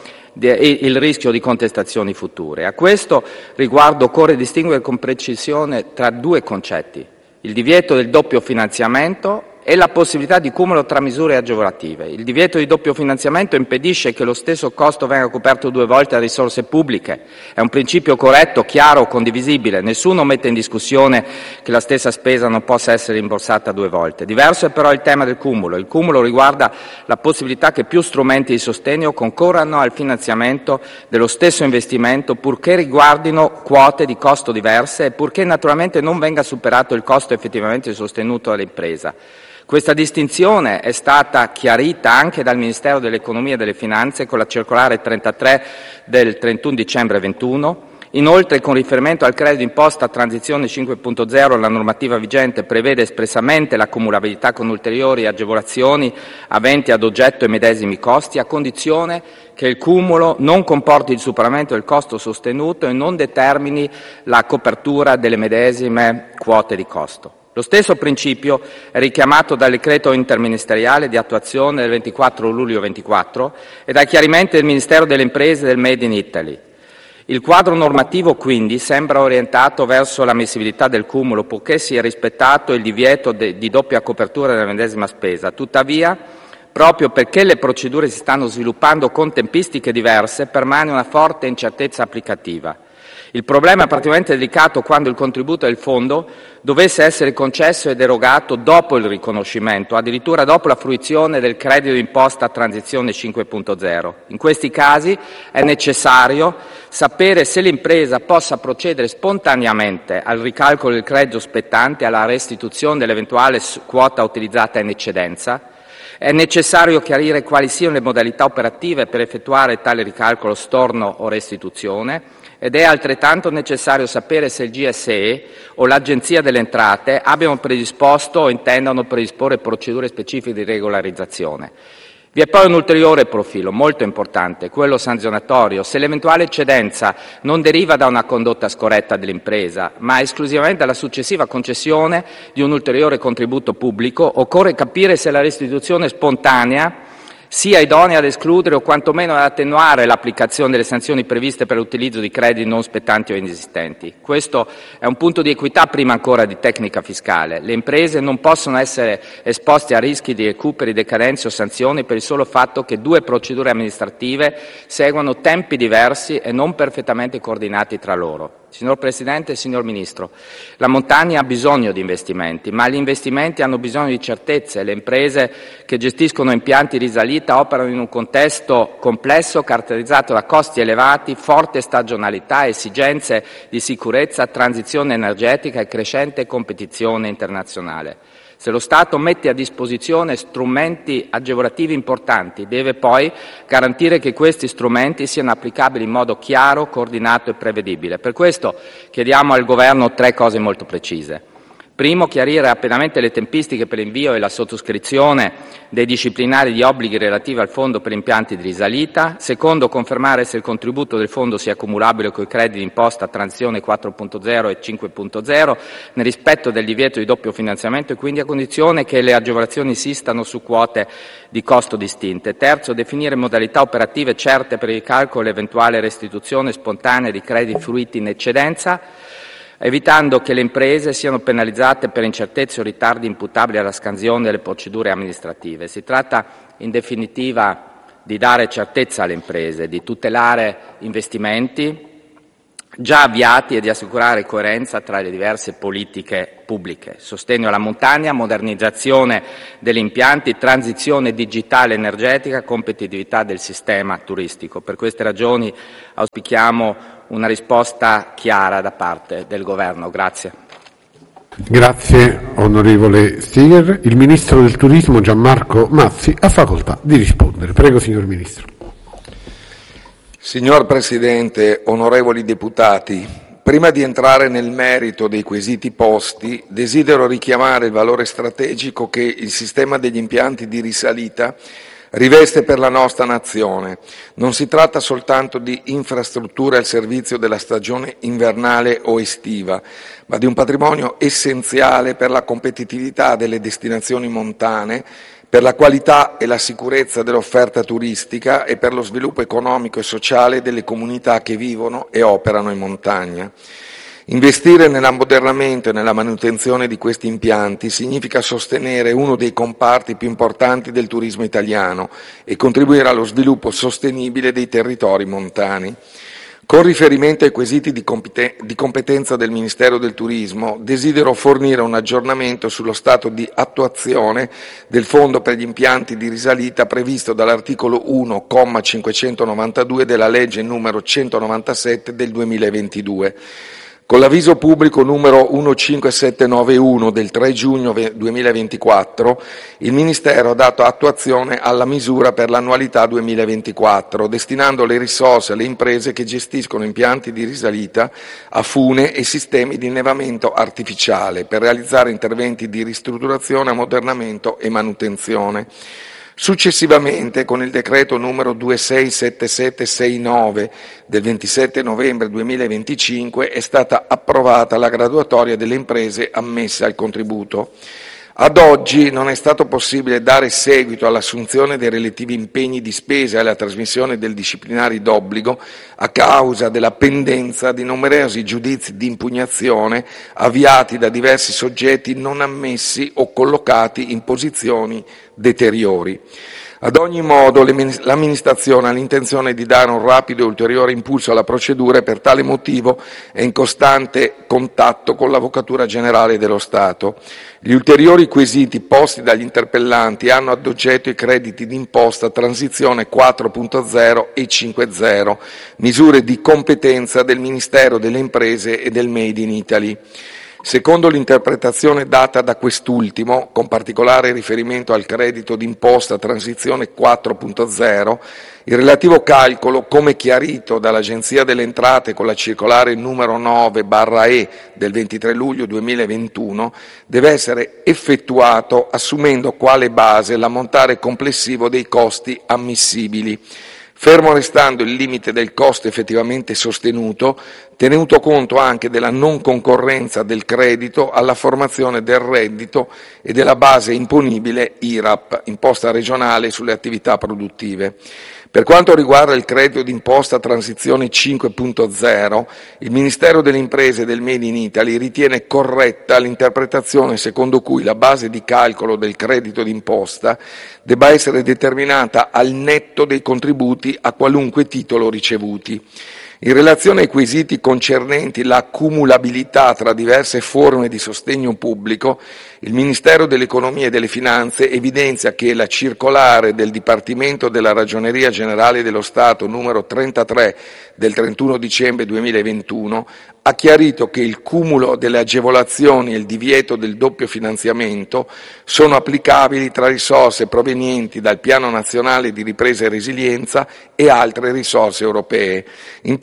il rischio di contestazioni future. A questo riguardo occorre distinguere con precisione tra due concetti: il divieto del doppio finanziamento e la possibilità di cumulo tra misure agevolative. Il divieto di doppio finanziamento impedisce che lo stesso costo venga coperto due volte da risorse pubbliche. È un principio corretto, chiaro, condivisibile. Nessuno mette in discussione che la stessa spesa non possa essere rimborsata due volte. Diverso è però il tema del cumulo. Il cumulo riguarda la possibilità che più strumenti di sostegno concorrano al finanziamento dello stesso investimento, purché riguardino quote di costo diverse e purché naturalmente non venga superato il costo effettivamente sostenuto dall'impresa. Questa distinzione è stata chiarita anche dal Ministero dell'Economia e delle Finanze con la circolare trentatré del trentuno dicembre ventuno. Inoltre, con riferimento al credito d'imposta Transizione cinque punto zero, la normativa vigente prevede espressamente la cumulabilità con ulteriori agevolazioni aventi ad oggetto i medesimi costi, a condizione che il cumulo non comporti il superamento del costo sostenuto e non determini la copertura delle medesime quote di costo. Lo stesso principio è richiamato dal decreto interministeriale di attuazione del ventiquattro luglio ventiquattro e dai chiarimenti del Ministero delle Imprese e del Made in Italy. Il quadro normativo quindi sembra orientato verso l'ammissibilità del cumulo, purché sia rispettato il divieto de, di doppia copertura della medesima spesa. Tuttavia, proprio perché le procedure si stanno sviluppando con tempistiche diverse, permane una forte incertezza applicativa. Il problema è particolarmente delicato quando il contributo del fondo dovesse essere concesso ed erogato dopo il riconoscimento, addirittura dopo la fruizione del credito d'imposta Transizione cinque punto zero. In questi casi è necessario sapere se l'impresa possa procedere spontaneamente al ricalcolo del credito spettante e alla restituzione dell'eventuale quota utilizzata in eccedenza. È necessario chiarire quali siano le modalità operative per effettuare tale ricalcolo, storno o restituzione, ed è altrettanto necessario sapere se il G S E o l'Agenzia delle Entrate abbiano predisposto o intendano predisporre procedure specifiche di regolarizzazione. Vi è poi un ulteriore profilo molto importante, quello sanzionatorio. Se l'eventuale eccedenza non deriva da una condotta scorretta dell'impresa, ma esclusivamente dalla successiva concessione di un ulteriore contributo pubblico, occorre capire se la restituzione spontanea sia idonea ad escludere o quantomeno ad attenuare l'applicazione delle sanzioni previste per l'utilizzo di crediti non spettanti o inesistenti. Questo è un punto di equità prima ancora di tecnica fiscale. Le imprese non possono essere esposte a rischi di recuperi, decadenze o sanzioni per il solo fatto che due procedure amministrative seguono tempi diversi e non perfettamente coordinati tra loro. Signor Presidente e signor Ministro, la montagna ha bisogno di investimenti, ma gli investimenti hanno bisogno di certezze. Le imprese che gestiscono impianti risalita operano in un contesto complesso caratterizzato da costi elevati, forte stagionalità, esigenze di sicurezza, transizione energetica e crescente competizione internazionale. Se lo Stato mette a disposizione strumenti agevolativi importanti, deve poi garantire che questi strumenti siano applicabili in modo chiaro, coordinato e prevedibile. Per questo chiediamo al Governo tre cose molto precise. Primo, chiarire rapidamente le tempistiche per l'invio e la sottoscrizione dei disciplinari di obblighi relativi al fondo per impianti di risalita. Secondo, confermare se il contributo del fondo sia cumulabile con i crediti d'imposta transizione quattro punto zero e cinque punto zero nel rispetto del divieto di doppio finanziamento e quindi a condizione che le agevolazioni insistano su quote di costo distinte. Terzo, definire modalità operative certe per il calcolo e l'eventuale restituzione spontanea di crediti fruiti in eccedenza, evitando che le imprese siano penalizzate per incertezze o ritardi imputabili alla scansione delle procedure amministrative. Si tratta in definitiva di dare certezza alle imprese, di tutelare investimenti già avviati e di assicurare coerenza tra le diverse politiche pubbliche. Sostegno alla montagna, modernizzazione degli impianti, transizione digitale energetica, competitività del sistema turistico. Per queste ragioni auspichiamo una risposta chiara da parte del Governo. Grazie. Grazie onorevole Stiger. Il Ministro del Turismo Gianmarco Mazzi ha facoltà di rispondere. Prego, signor Ministro. Signor Presidente, onorevoli deputati, prima di entrare nel merito dei quesiti posti, desidero richiamare il valore strategico che il sistema degli impianti di risalita riveste per la nostra nazione. Non si tratta soltanto di infrastrutture al servizio della stagione invernale o estiva, ma di un patrimonio essenziale per la competitività delle destinazioni montane, per la qualità e la sicurezza dell'offerta turistica e per lo sviluppo economico e sociale delle comunità che vivono e operano in montagna. Investire nell'ammodernamento e nella manutenzione di questi impianti significa sostenere uno dei comparti più importanti del turismo italiano e contribuire allo sviluppo sostenibile dei territori montani. Con riferimento ai quesiti di competenza del Ministero del Turismo, desidero fornire un aggiornamento sullo stato di attuazione del Fondo per gli impianti di risalita previsto dall'articolo uno, comma cinquecentonovantadue della legge numero centonovantasette del duemilaventidue. Con l'avviso pubblico numero uno cinque sette nove uno del tre giugno duemilaventiquattro, il Ministero ha dato attuazione alla misura per l'annualità duemilaventiquattro, destinando le risorse alle imprese che gestiscono impianti di risalita a fune e sistemi di innevamento artificiale per realizzare interventi di ristrutturazione, ammodernamento e manutenzione. Successivamente, con il decreto numero duemilaseicentosettantanove del ventisette novembre duemilaventicinque, è stata approvata la graduatoria delle imprese ammesse al contributo. Ad oggi non è stato possibile dare seguito all'assunzione dei relativi impegni di spesa e alla trasmissione del disciplinari d'obbligo a causa della pendenza di numerosi giudizi di impugnazione avviati da diversi soggetti non ammessi o collocati in posizioni deteriori. Ad ogni modo, l'amministrazione ha l'intenzione di dare un rapido e ulteriore impulso alla procedura e per tale motivo è in costante contatto con l'Avvocatura Generale dello Stato. Gli ulteriori quesiti posti dagli interpellanti hanno ad oggetto i crediti d'imposta transizione quattro punto zero e cinque punto zero, misure di competenza del Ministero delle Imprese e del Made in Italy. Secondo l'interpretazione data da quest'ultimo, con particolare riferimento al credito d'imposta transizione quattro punto zero, il relativo calcolo, come chiarito dall'Agenzia delle Entrate con la circolare numero nove barra E del ventitré luglio duemilaventuno, deve essere effettuato assumendo quale base l'ammontare complessivo dei costi ammissibili, fermo restando il limite del costo effettivamente sostenuto, tenuto conto anche della non concorrenza del credito alla formazione del reddito e della base imponibile I R A P, imposta regionale sulle attività produttive. Per quanto riguarda il credito d'imposta transizione cinque punto zero, il Ministero delle Imprese e del Made in Italy ritiene corretta l'interpretazione secondo cui la base di calcolo del credito d'imposta debba essere determinata al netto dei contributi a qualunque titolo ricevuti. In relazione ai quesiti concernenti la cumulabilità tra diverse forme di sostegno pubblico, il Ministero dell'Economia e delle Finanze evidenzia che la circolare del Dipartimento della Ragioneria Generale dello Stato numero trentatré del trentuno dicembre duemilaventuno ha chiarito che il cumulo delle agevolazioni e il divieto del doppio finanziamento sono applicabili tra risorse provenienti dal Piano Nazionale di Ripresa e Resilienza e altre risorse europee. In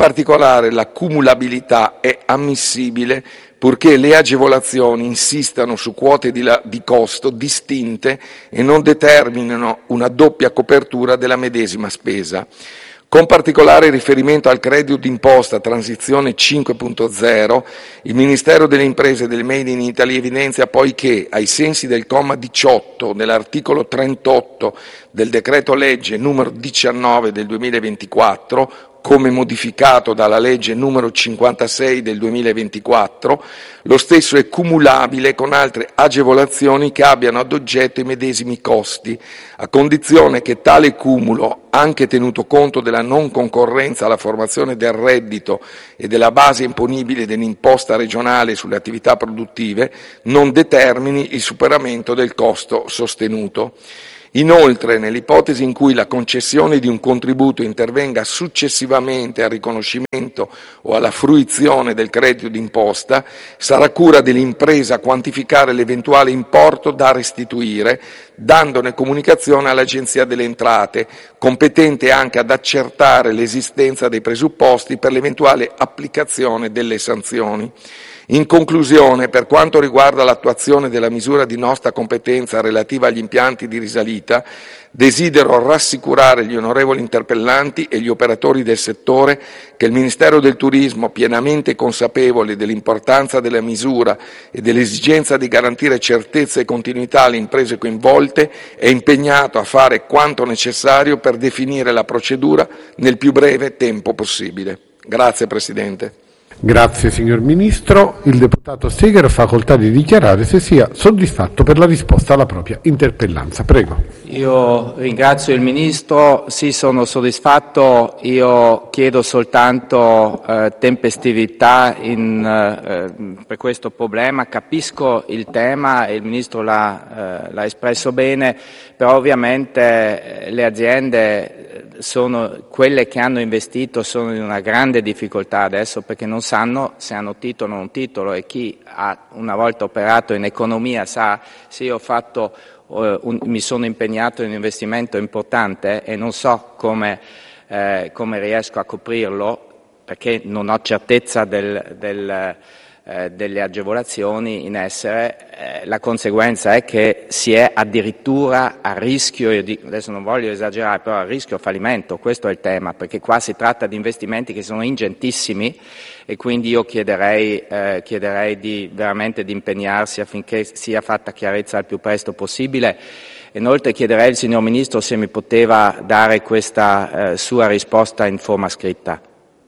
particolare la cumulabilità è ammissibile purché le agevolazioni insistano su quote di, la, di costo distinte e non determinino una doppia copertura della medesima spesa. Con particolare riferimento al credito d'imposta Transizione cinque punto zero, il Ministero delle Imprese e del Made in Italy evidenzia poi che, ai sensi del comma diciotto dell'articolo trentotto del decreto legge numero diciannove del duemilaventiquattro, come modificato dalla legge numero cinquantasei del duemilaventiquattro, lo stesso è cumulabile con altre agevolazioni che abbiano ad oggetto i medesimi costi, a condizione che tale cumulo, anche tenuto conto della non concorrenza alla formazione del reddito e della base imponibile dell'imposta regionale sulle attività produttive, non determini il superamento del costo sostenuto. Inoltre, nell'ipotesi in cui la concessione di un contributo intervenga successivamente al riconoscimento o alla fruizione del credito d'imposta, sarà cura dell'impresa quantificare l'eventuale importo da restituire, dandone comunicazione all'Agenzia delle Entrate, competente anche ad accertare l'esistenza dei presupposti per l'eventuale applicazione delle sanzioni. In conclusione, per quanto riguarda l'attuazione della misura di nostra competenza relativa agli impianti di risalita, desidero rassicurare gli onorevoli interpellanti e gli operatori del settore che il Ministero del Turismo, pienamente consapevole dell'importanza della misura e dell'esigenza di garantire certezza e continuità alle imprese coinvolte, è impegnato a fare quanto necessario per definire la procedura nel più breve tempo possibile. Grazie Presidente. Grazie signor Ministro. Il deputato Steger ha facoltà di dichiarare se sia soddisfatto per la risposta alla propria interpellanza. Prego. Io ringrazio il Ministro, sì sono soddisfatto, io chiedo soltanto eh, tempestività in, eh, per questo problema, capisco il tema e il Ministro l'ha, eh, l'ha espresso bene, però ovviamente eh, le aziende sono quelle che hanno investito, sono in una grande difficoltà adesso perché non sanno se hanno titolo o non titolo, e chi ha una volta operato in economia sa se io ho fatto uh, un, mi sono impegnato in un investimento importante e non so come, eh, come riesco a coprirlo perché non ho certezza del, del Eh, delle agevolazioni in essere, eh, la conseguenza è che si è addirittura a rischio, io dico, adesso non voglio esagerare, però a rischio fallimento, questo è il tema, perché qua si tratta di investimenti che sono ingentissimi e quindi io chiederei, eh, chiederei di, veramente di impegnarsi affinché sia fatta chiarezza al più presto possibile. Inoltre chiederei al signor Ministro se mi poteva dare questa eh, sua risposta in forma scritta.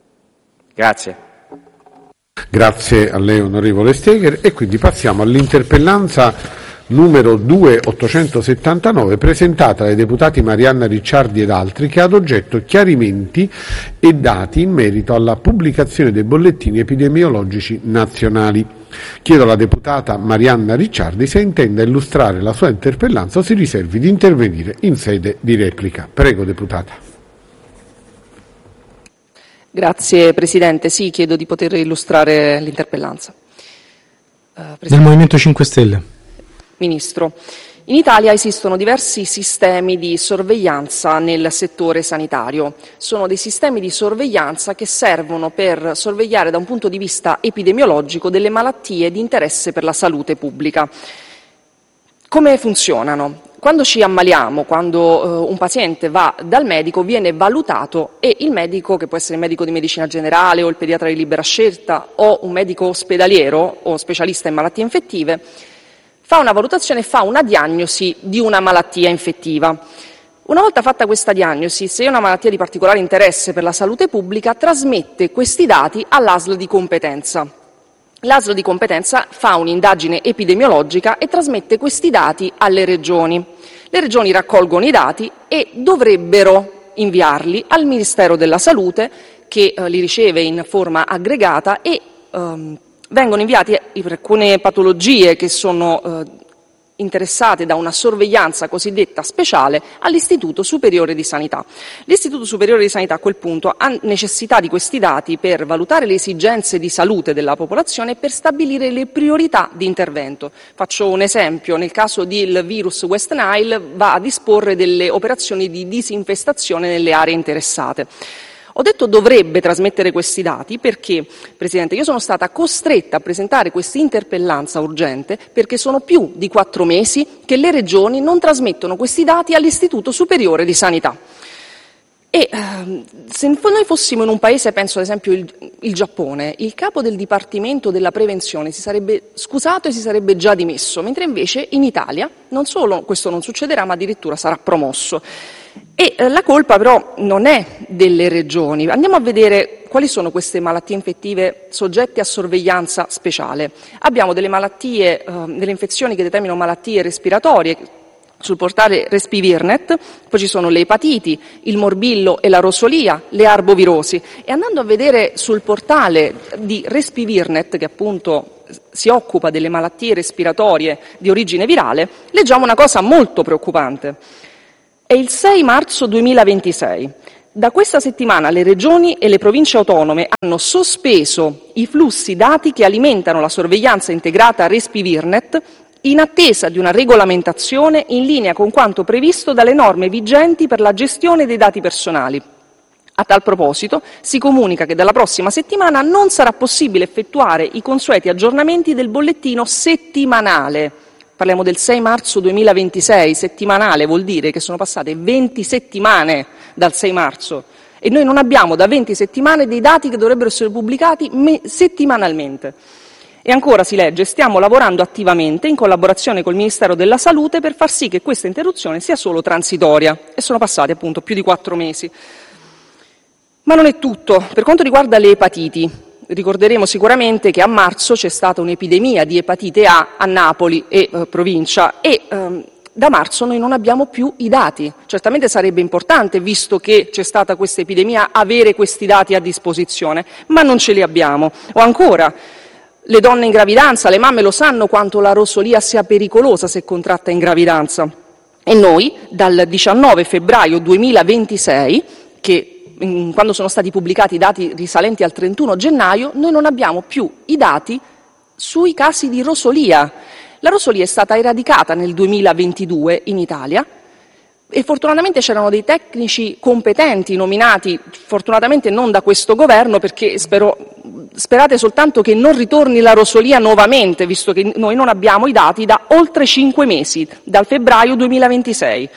Grazie. Grazie a lei onorevole Steger, e quindi passiamo all'interpellanza numero duemilaottocentosettantanove presentata dai deputati Marianna Ricciardi ed altri, che ha ad oggetto chiarimenti e dati in merito alla pubblicazione dei bollettini epidemiologici nazionali. Chiedo alla deputata Marianna Ricciardi se intenda illustrare la sua interpellanza o si riservi di intervenire in sede di replica. Prego deputata. Grazie Presidente, sì, chiedo di poter illustrare l'interpellanza. Uh, Del Movimento cinque Stelle. Ministro, in Italia esistono diversi sistemi di sorveglianza nel settore sanitario. Sono dei sistemi di sorveglianza che servono per sorvegliare da un punto di vista epidemiologico delle malattie di interesse per la salute pubblica. Come funzionano? Quando ci ammaliamo, quando eh, un paziente va dal medico, viene valutato e il medico, che può essere il medico di medicina generale o il pediatra di libera scelta o un medico ospedaliero o specialista in malattie infettive, fa una valutazione e fa una diagnosi di una malattia infettiva. Una volta fatta questa diagnosi, se è una malattia di particolare interesse per la salute pubblica, trasmette questi dati all'A S L di competenza. L'A S L di competenza fa un'indagine epidemiologica e trasmette questi dati alle regioni. Le regioni raccolgono i dati e dovrebbero inviarli al Ministero della Salute, che eh, li riceve in forma aggregata e ehm, vengono inviati per alcune patologie che sono eh, interessate da una sorveglianza cosiddetta speciale all'Istituto Superiore di Sanità. L'Istituto Superiore di Sanità a quel punto ha necessità di questi dati per valutare le esigenze di salute della popolazione e per stabilire le priorità di intervento. Faccio un esempio: nel caso del virus West Nile va a disporre delle operazioni di disinfestazione nelle aree interessate. Ho detto dovrebbe trasmettere questi dati perché, Presidente, io sono stata costretta a presentare questa interpellanza urgente perché sono più di quattro mesi che le regioni non trasmettono questi dati all'Istituto Superiore di Sanità. E ehm, se noi fossimo in un paese, penso ad esempio il, il Giappone, il capo del Dipartimento della Prevenzione si sarebbe scusato e si sarebbe già dimesso, mentre invece in Italia non solo questo non succederà, ma addirittura sarà promosso. E eh, la colpa però non è delle regioni. Andiamo a vedere quali sono queste malattie infettive soggette a sorveglianza speciale. Abbiamo delle malattie, eh, delle infezioni che determinano malattie respiratorie. Sul portale Respivirnet, poi ci sono le epatiti, il morbillo e la rosolia, le arbovirosi. E andando a vedere sul portale di Respivirnet, che appunto si occupa delle malattie respiratorie di origine virale, leggiamo una cosa molto preoccupante. È il sei marzo duemilaventisei. Da questa settimana le regioni e le province autonome hanno sospeso i flussi dati che alimentano la sorveglianza integrata Respivirnet in attesa di una regolamentazione in linea con quanto previsto dalle norme vigenti per la gestione dei dati personali. A tal proposito si comunica che dalla prossima settimana non sarà possibile effettuare i consueti aggiornamenti del bollettino settimanale. Parliamo del sei marzo duemilaventisei, settimanale vuol dire che sono passate venti settimane dal sei marzo e noi non abbiamo da venti settimane dei dati che dovrebbero essere pubblicati me- settimanalmente. E ancora si legge: stiamo lavorando attivamente in collaborazione col Ministero della Salute per far sì che questa interruzione sia solo transitoria. E sono passati appunto più di quattro mesi. Ma non è tutto. Per quanto riguarda le epatiti, ricorderemo sicuramente che a marzo c'è stata un'epidemia di epatite A a Napoli e eh, provincia e ehm, da marzo noi non abbiamo più i dati. Certamente sarebbe importante, visto che c'è stata questa epidemia, avere questi dati a disposizione, ma non ce li abbiamo. O ancora, le donne in gravidanza, le mamme lo sanno quanto la rosolia sia pericolosa se contratta in gravidanza. E noi, dal diciannove febbraio duemilaventisei, che in, quando sono stati pubblicati i dati risalenti al trentuno gennaio, noi non abbiamo più i dati sui casi di rosolia. La rosolia è stata eradicata nel duemilaventidue in Italia e fortunatamente c'erano dei tecnici competenti nominati, fortunatamente non da questo governo, perché spero, sperate soltanto che non ritorni la rosolia nuovamente, visto che noi non abbiamo i dati da oltre cinque mesi, dal febbraio duemilaventisei.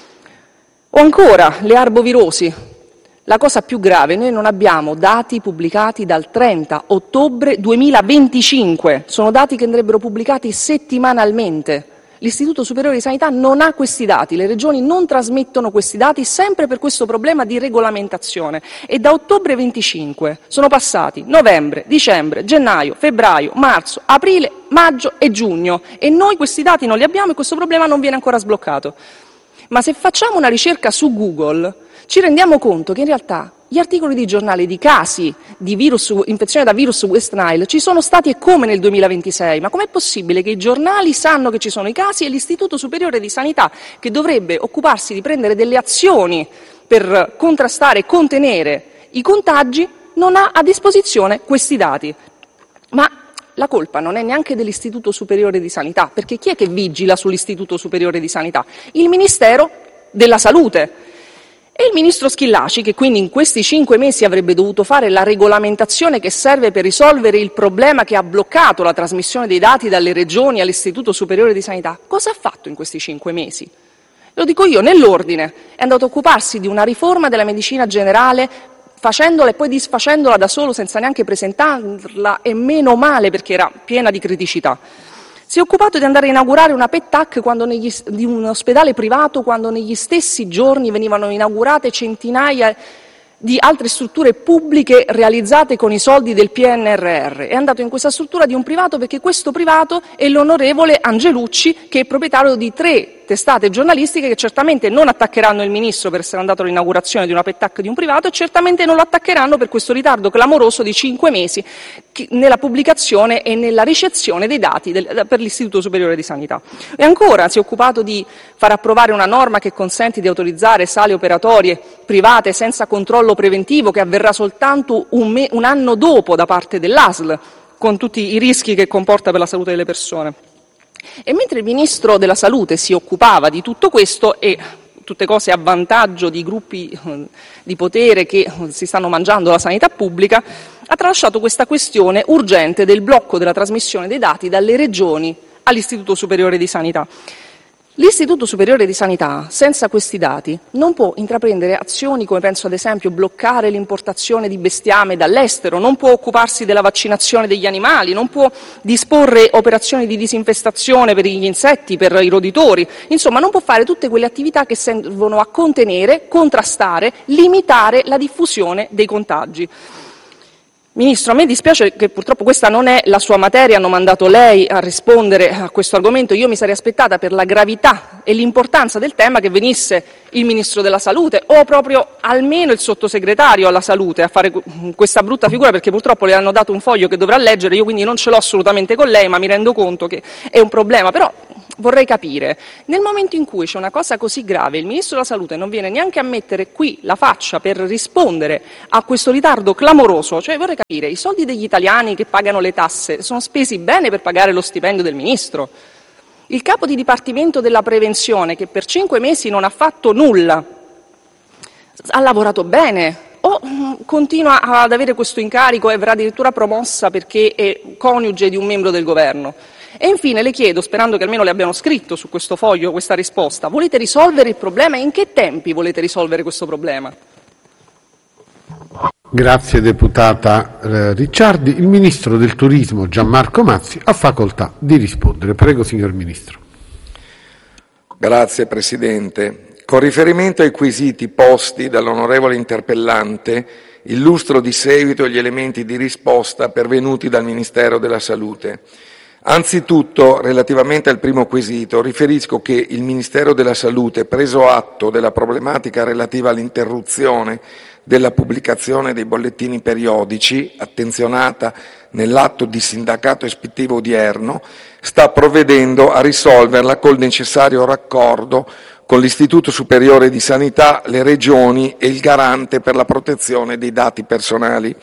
O ancora le arbovirosi. La cosa più grave, noi non abbiamo dati pubblicati dal trenta ottobre duemilaventicinque, sono dati che andrebbero pubblicati settimanalmente. L'Istituto Superiore di Sanità non ha questi dati, le regioni non trasmettono questi dati sempre per questo problema di regolamentazione e da ottobre venticinque sono passati novembre, dicembre, gennaio, febbraio, marzo, aprile, maggio e giugno e noi questi dati non li abbiamo e questo problema non viene ancora sbloccato. Ma se facciamo una ricerca su Google ci rendiamo conto che in realtà gli articoli di giornale di casi di virus, infezione da virus West Nile ci sono stati e come nel duemilaventisei, ma com'è possibile che i giornali sanno che ci sono i casi e l'Istituto Superiore di Sanità, che dovrebbe occuparsi di prendere delle azioni per contrastare e contenere i contagi, non ha a disposizione questi dati? Ma la colpa non è neanche dell'Istituto Superiore di Sanità, perché chi è che vigila sull'Istituto Superiore di Sanità? Il Ministero della Salute. E il ministro Schillaci, che quindi in questi cinque mesi avrebbe dovuto fare la regolamentazione che serve per risolvere il problema che ha bloccato la trasmissione dei dati dalle regioni all'Istituto Superiore di Sanità, cosa ha fatto in questi cinque mesi? Lo dico io, nell'ordine. È andato a occuparsi di una riforma della medicina generale, facendola e poi disfacendola da solo senza neanche presentarla, e meno male perché era piena di criticità. Si è occupato di andare a inaugurare una P E T A C quando negli, di un ospedale privato quando negli stessi giorni venivano inaugurate centinaia di altre strutture pubbliche realizzate con i soldi del P N R R. È andato in questa struttura di un privato perché questo privato è l'onorevole Angelucci, che è proprietario di tre testate giornalistiche che certamente non attaccheranno il ministro per essere andato all'inaugurazione di una P E T A C di un privato e certamente non lo attaccheranno per questo ritardo clamoroso di cinque mesi nella pubblicazione e nella ricezione dei dati del, per l'Istituto Superiore di Sanità. E ancora si è occupato di far approvare una norma che consente di autorizzare sale operatorie private senza controllo preventivo, che avverrà soltanto un, me, un anno dopo da parte dell'A S L, con tutti i rischi che comporta per la salute delle persone. E mentre il Ministro della Salute si occupava di tutto questo e tutte cose a vantaggio di gruppi eh, di potere che eh, si stanno mangiando la sanità pubblica, ha tralasciato questa questione urgente del blocco della trasmissione dei dati dalle regioni all'Istituto Superiore di Sanità. L'Istituto Superiore di Sanità, senza questi dati, non può intraprendere azioni come penso ad esempio bloccare l'importazione di bestiame dall'estero, non può occuparsi della vaccinazione degli animali, non può disporre operazioni di disinfestazione per gli insetti, per i roditori, insomma non può fare tutte quelle attività che servono a contenere, contrastare, limitare la diffusione dei contagi. Ministro, a me dispiace che purtroppo questa non è la sua materia, hanno mandato lei a rispondere a questo argomento. Io mi sarei aspettata, per la gravità e l'importanza del tema, che venisse il Ministro della Salute o proprio almeno il Sottosegretario alla Salute a fare questa brutta figura, perché purtroppo le hanno dato un foglio che dovrà leggere, io quindi non ce l'ho assolutamente con lei, ma mi rendo conto che è un problema. Però vorrei capire, nel momento in cui c'è una cosa così grave, il Ministro della Salute non viene neanche a mettere qui la faccia per rispondere a questo ritardo clamoroso, cioè vorrei capire, i soldi degli italiani che pagano le tasse sono spesi bene per pagare lo stipendio del Ministro? Il capo di Dipartimento della Prevenzione, che per cinque mesi non ha fatto nulla, ha lavorato bene o continua ad avere questo incarico e verrà addirittura promossa perché è coniuge di un membro del governo? E infine le chiedo, sperando che almeno le abbiano scritto su questo foglio questa risposta, volete risolvere il problema e in che tempi volete risolvere questo problema? Grazie deputata eh, Ricciardi. Il Ministro del Turismo Gianmarco Mazzi ha facoltà di rispondere. Prego, signor Ministro. Grazie Presidente. Con riferimento ai quesiti posti dall'onorevole interpellante, illustro di seguito gli elementi di risposta pervenuti dal Ministero della Salute. Anzitutto, relativamente al primo quesito, riferisco che il Ministero della Salute, preso atto della problematica relativa all'interruzione della pubblicazione dei bollettini periodici, attenzionata nell'atto di sindacato ispettivo odierno, sta provvedendo a risolverla col necessario raccordo con l'Istituto Superiore di Sanità, le Regioni e il Garante per la protezione dei dati personali.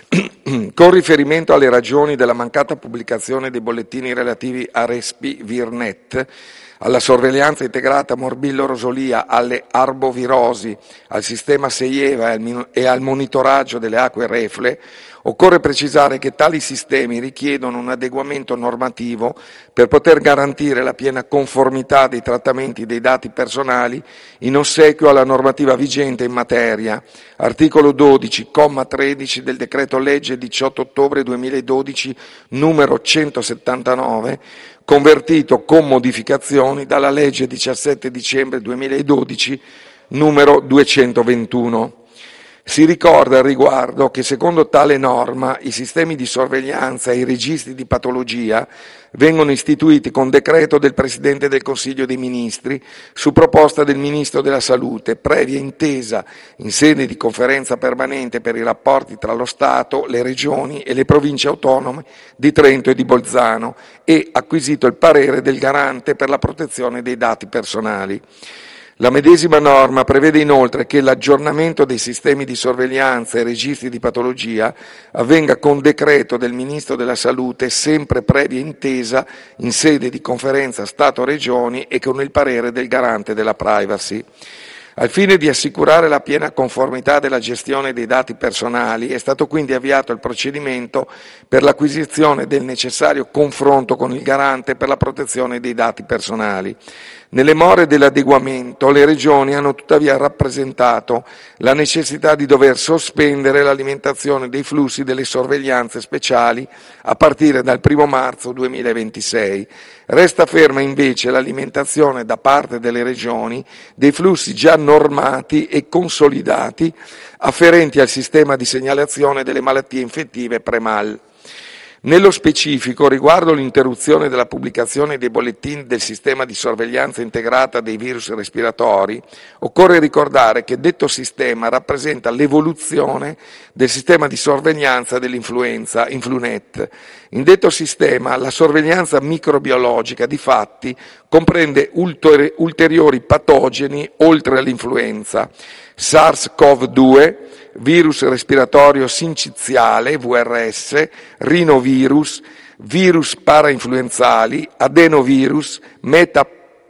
Con riferimento alle ragioni della mancata pubblicazione dei bollettini relativi a Respi Virnet, alla sorveglianza integrata morbillo-rosolia, alle arbovirosi, al sistema Seieva e al monitoraggio delle acque reflue, occorre precisare che tali sistemi richiedono un adeguamento normativo per poter garantire la piena conformità dei trattamenti dei dati personali in ossequio alla normativa vigente in materia, articolo dodici, comma tredici del decreto legge diciotto ottobre duemiladodici numero centosettantanove, convertito con modificazioni dalla legge diciassette dicembre duemiladodici numero duecentoventuno. Si ricorda al riguardo che secondo tale norma i sistemi di sorveglianza e i registri di patologia vengono istituiti con decreto del Presidente del Consiglio dei Ministri su proposta del Ministro della Salute, previa intesa in sede di conferenza permanente per i rapporti tra lo Stato, le Regioni e le Province autonome di Trento e di Bolzano e acquisito il parere del Garante per la protezione dei dati personali. La medesima norma prevede inoltre che l'aggiornamento dei sistemi di sorveglianza e registri di patologia avvenga con decreto del Ministro della Salute, sempre previa intesa in sede di conferenza Stato-Regioni e con il parere del Garante della Privacy. Al fine di assicurare la piena conformità della gestione dei dati personali, è stato quindi avviato il procedimento per l'acquisizione del necessario confronto con il Garante per la protezione dei dati personali. Nelle more dell'adeguamento, le Regioni hanno tuttavia rappresentato la necessità di dover sospendere l'alimentazione dei flussi delle sorveglianze speciali a partire dal primo marzo duemilaventisei. Resta ferma invece l'alimentazione da parte delle Regioni dei flussi già normati e consolidati afferenti al sistema di segnalazione delle malattie infettive Premal. Nello specifico, riguardo l'interruzione della pubblicazione dei bollettini del sistema di sorveglianza integrata dei virus respiratori, occorre ricordare che detto sistema rappresenta l'evoluzione del sistema di sorveglianza dell'influenza, Influnet. In detto sistema, la sorveglianza microbiologica, difatti, comprende ulteri- ulteriori patogeni oltre all'influenza, SARS-CoV due, virus respiratorio sinciziale, V R S, rinovirus, virus parainfluenzali, adenovirus, metapneumovirus,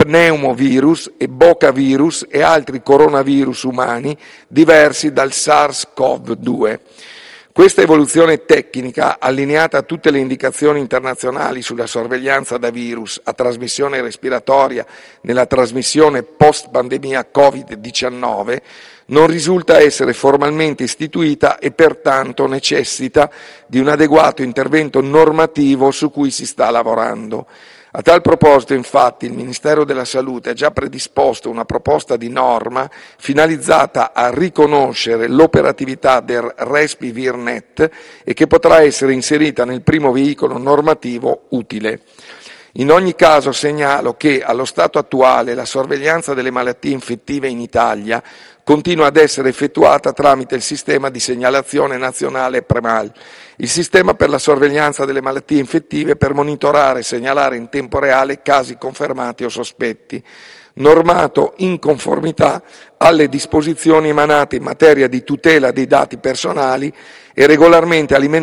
pneumovirus, ebocavirus e altri coronavirus umani diversi dal SARS-CoV due. Questa evoluzione tecnica, allineata a tutte le indicazioni internazionali sulla sorveglianza da virus a trasmissione respiratoria nella trasmissione post-pandemia covid diciannove, non risulta essere formalmente istituita e pertanto necessita di un adeguato intervento normativo su cui si sta lavorando. A tal proposito, infatti, il Ministero della Salute ha già predisposto una proposta di norma finalizzata a riconoscere l'operatività del RESPI-VIRNet e che potrà essere inserita nel primo veicolo normativo utile. In ogni caso segnalo che, allo stato attuale, la sorveglianza delle malattie infettive in Italia continua ad essere effettuata tramite il sistema di segnalazione nazionale PREMAL, il sistema per la sorveglianza delle malattie infettive per monitorare e segnalare in tempo reale casi confermati o sospetti, normato in conformità alle disposizioni emanate in materia di tutela dei dati personali e regolarmente alimentato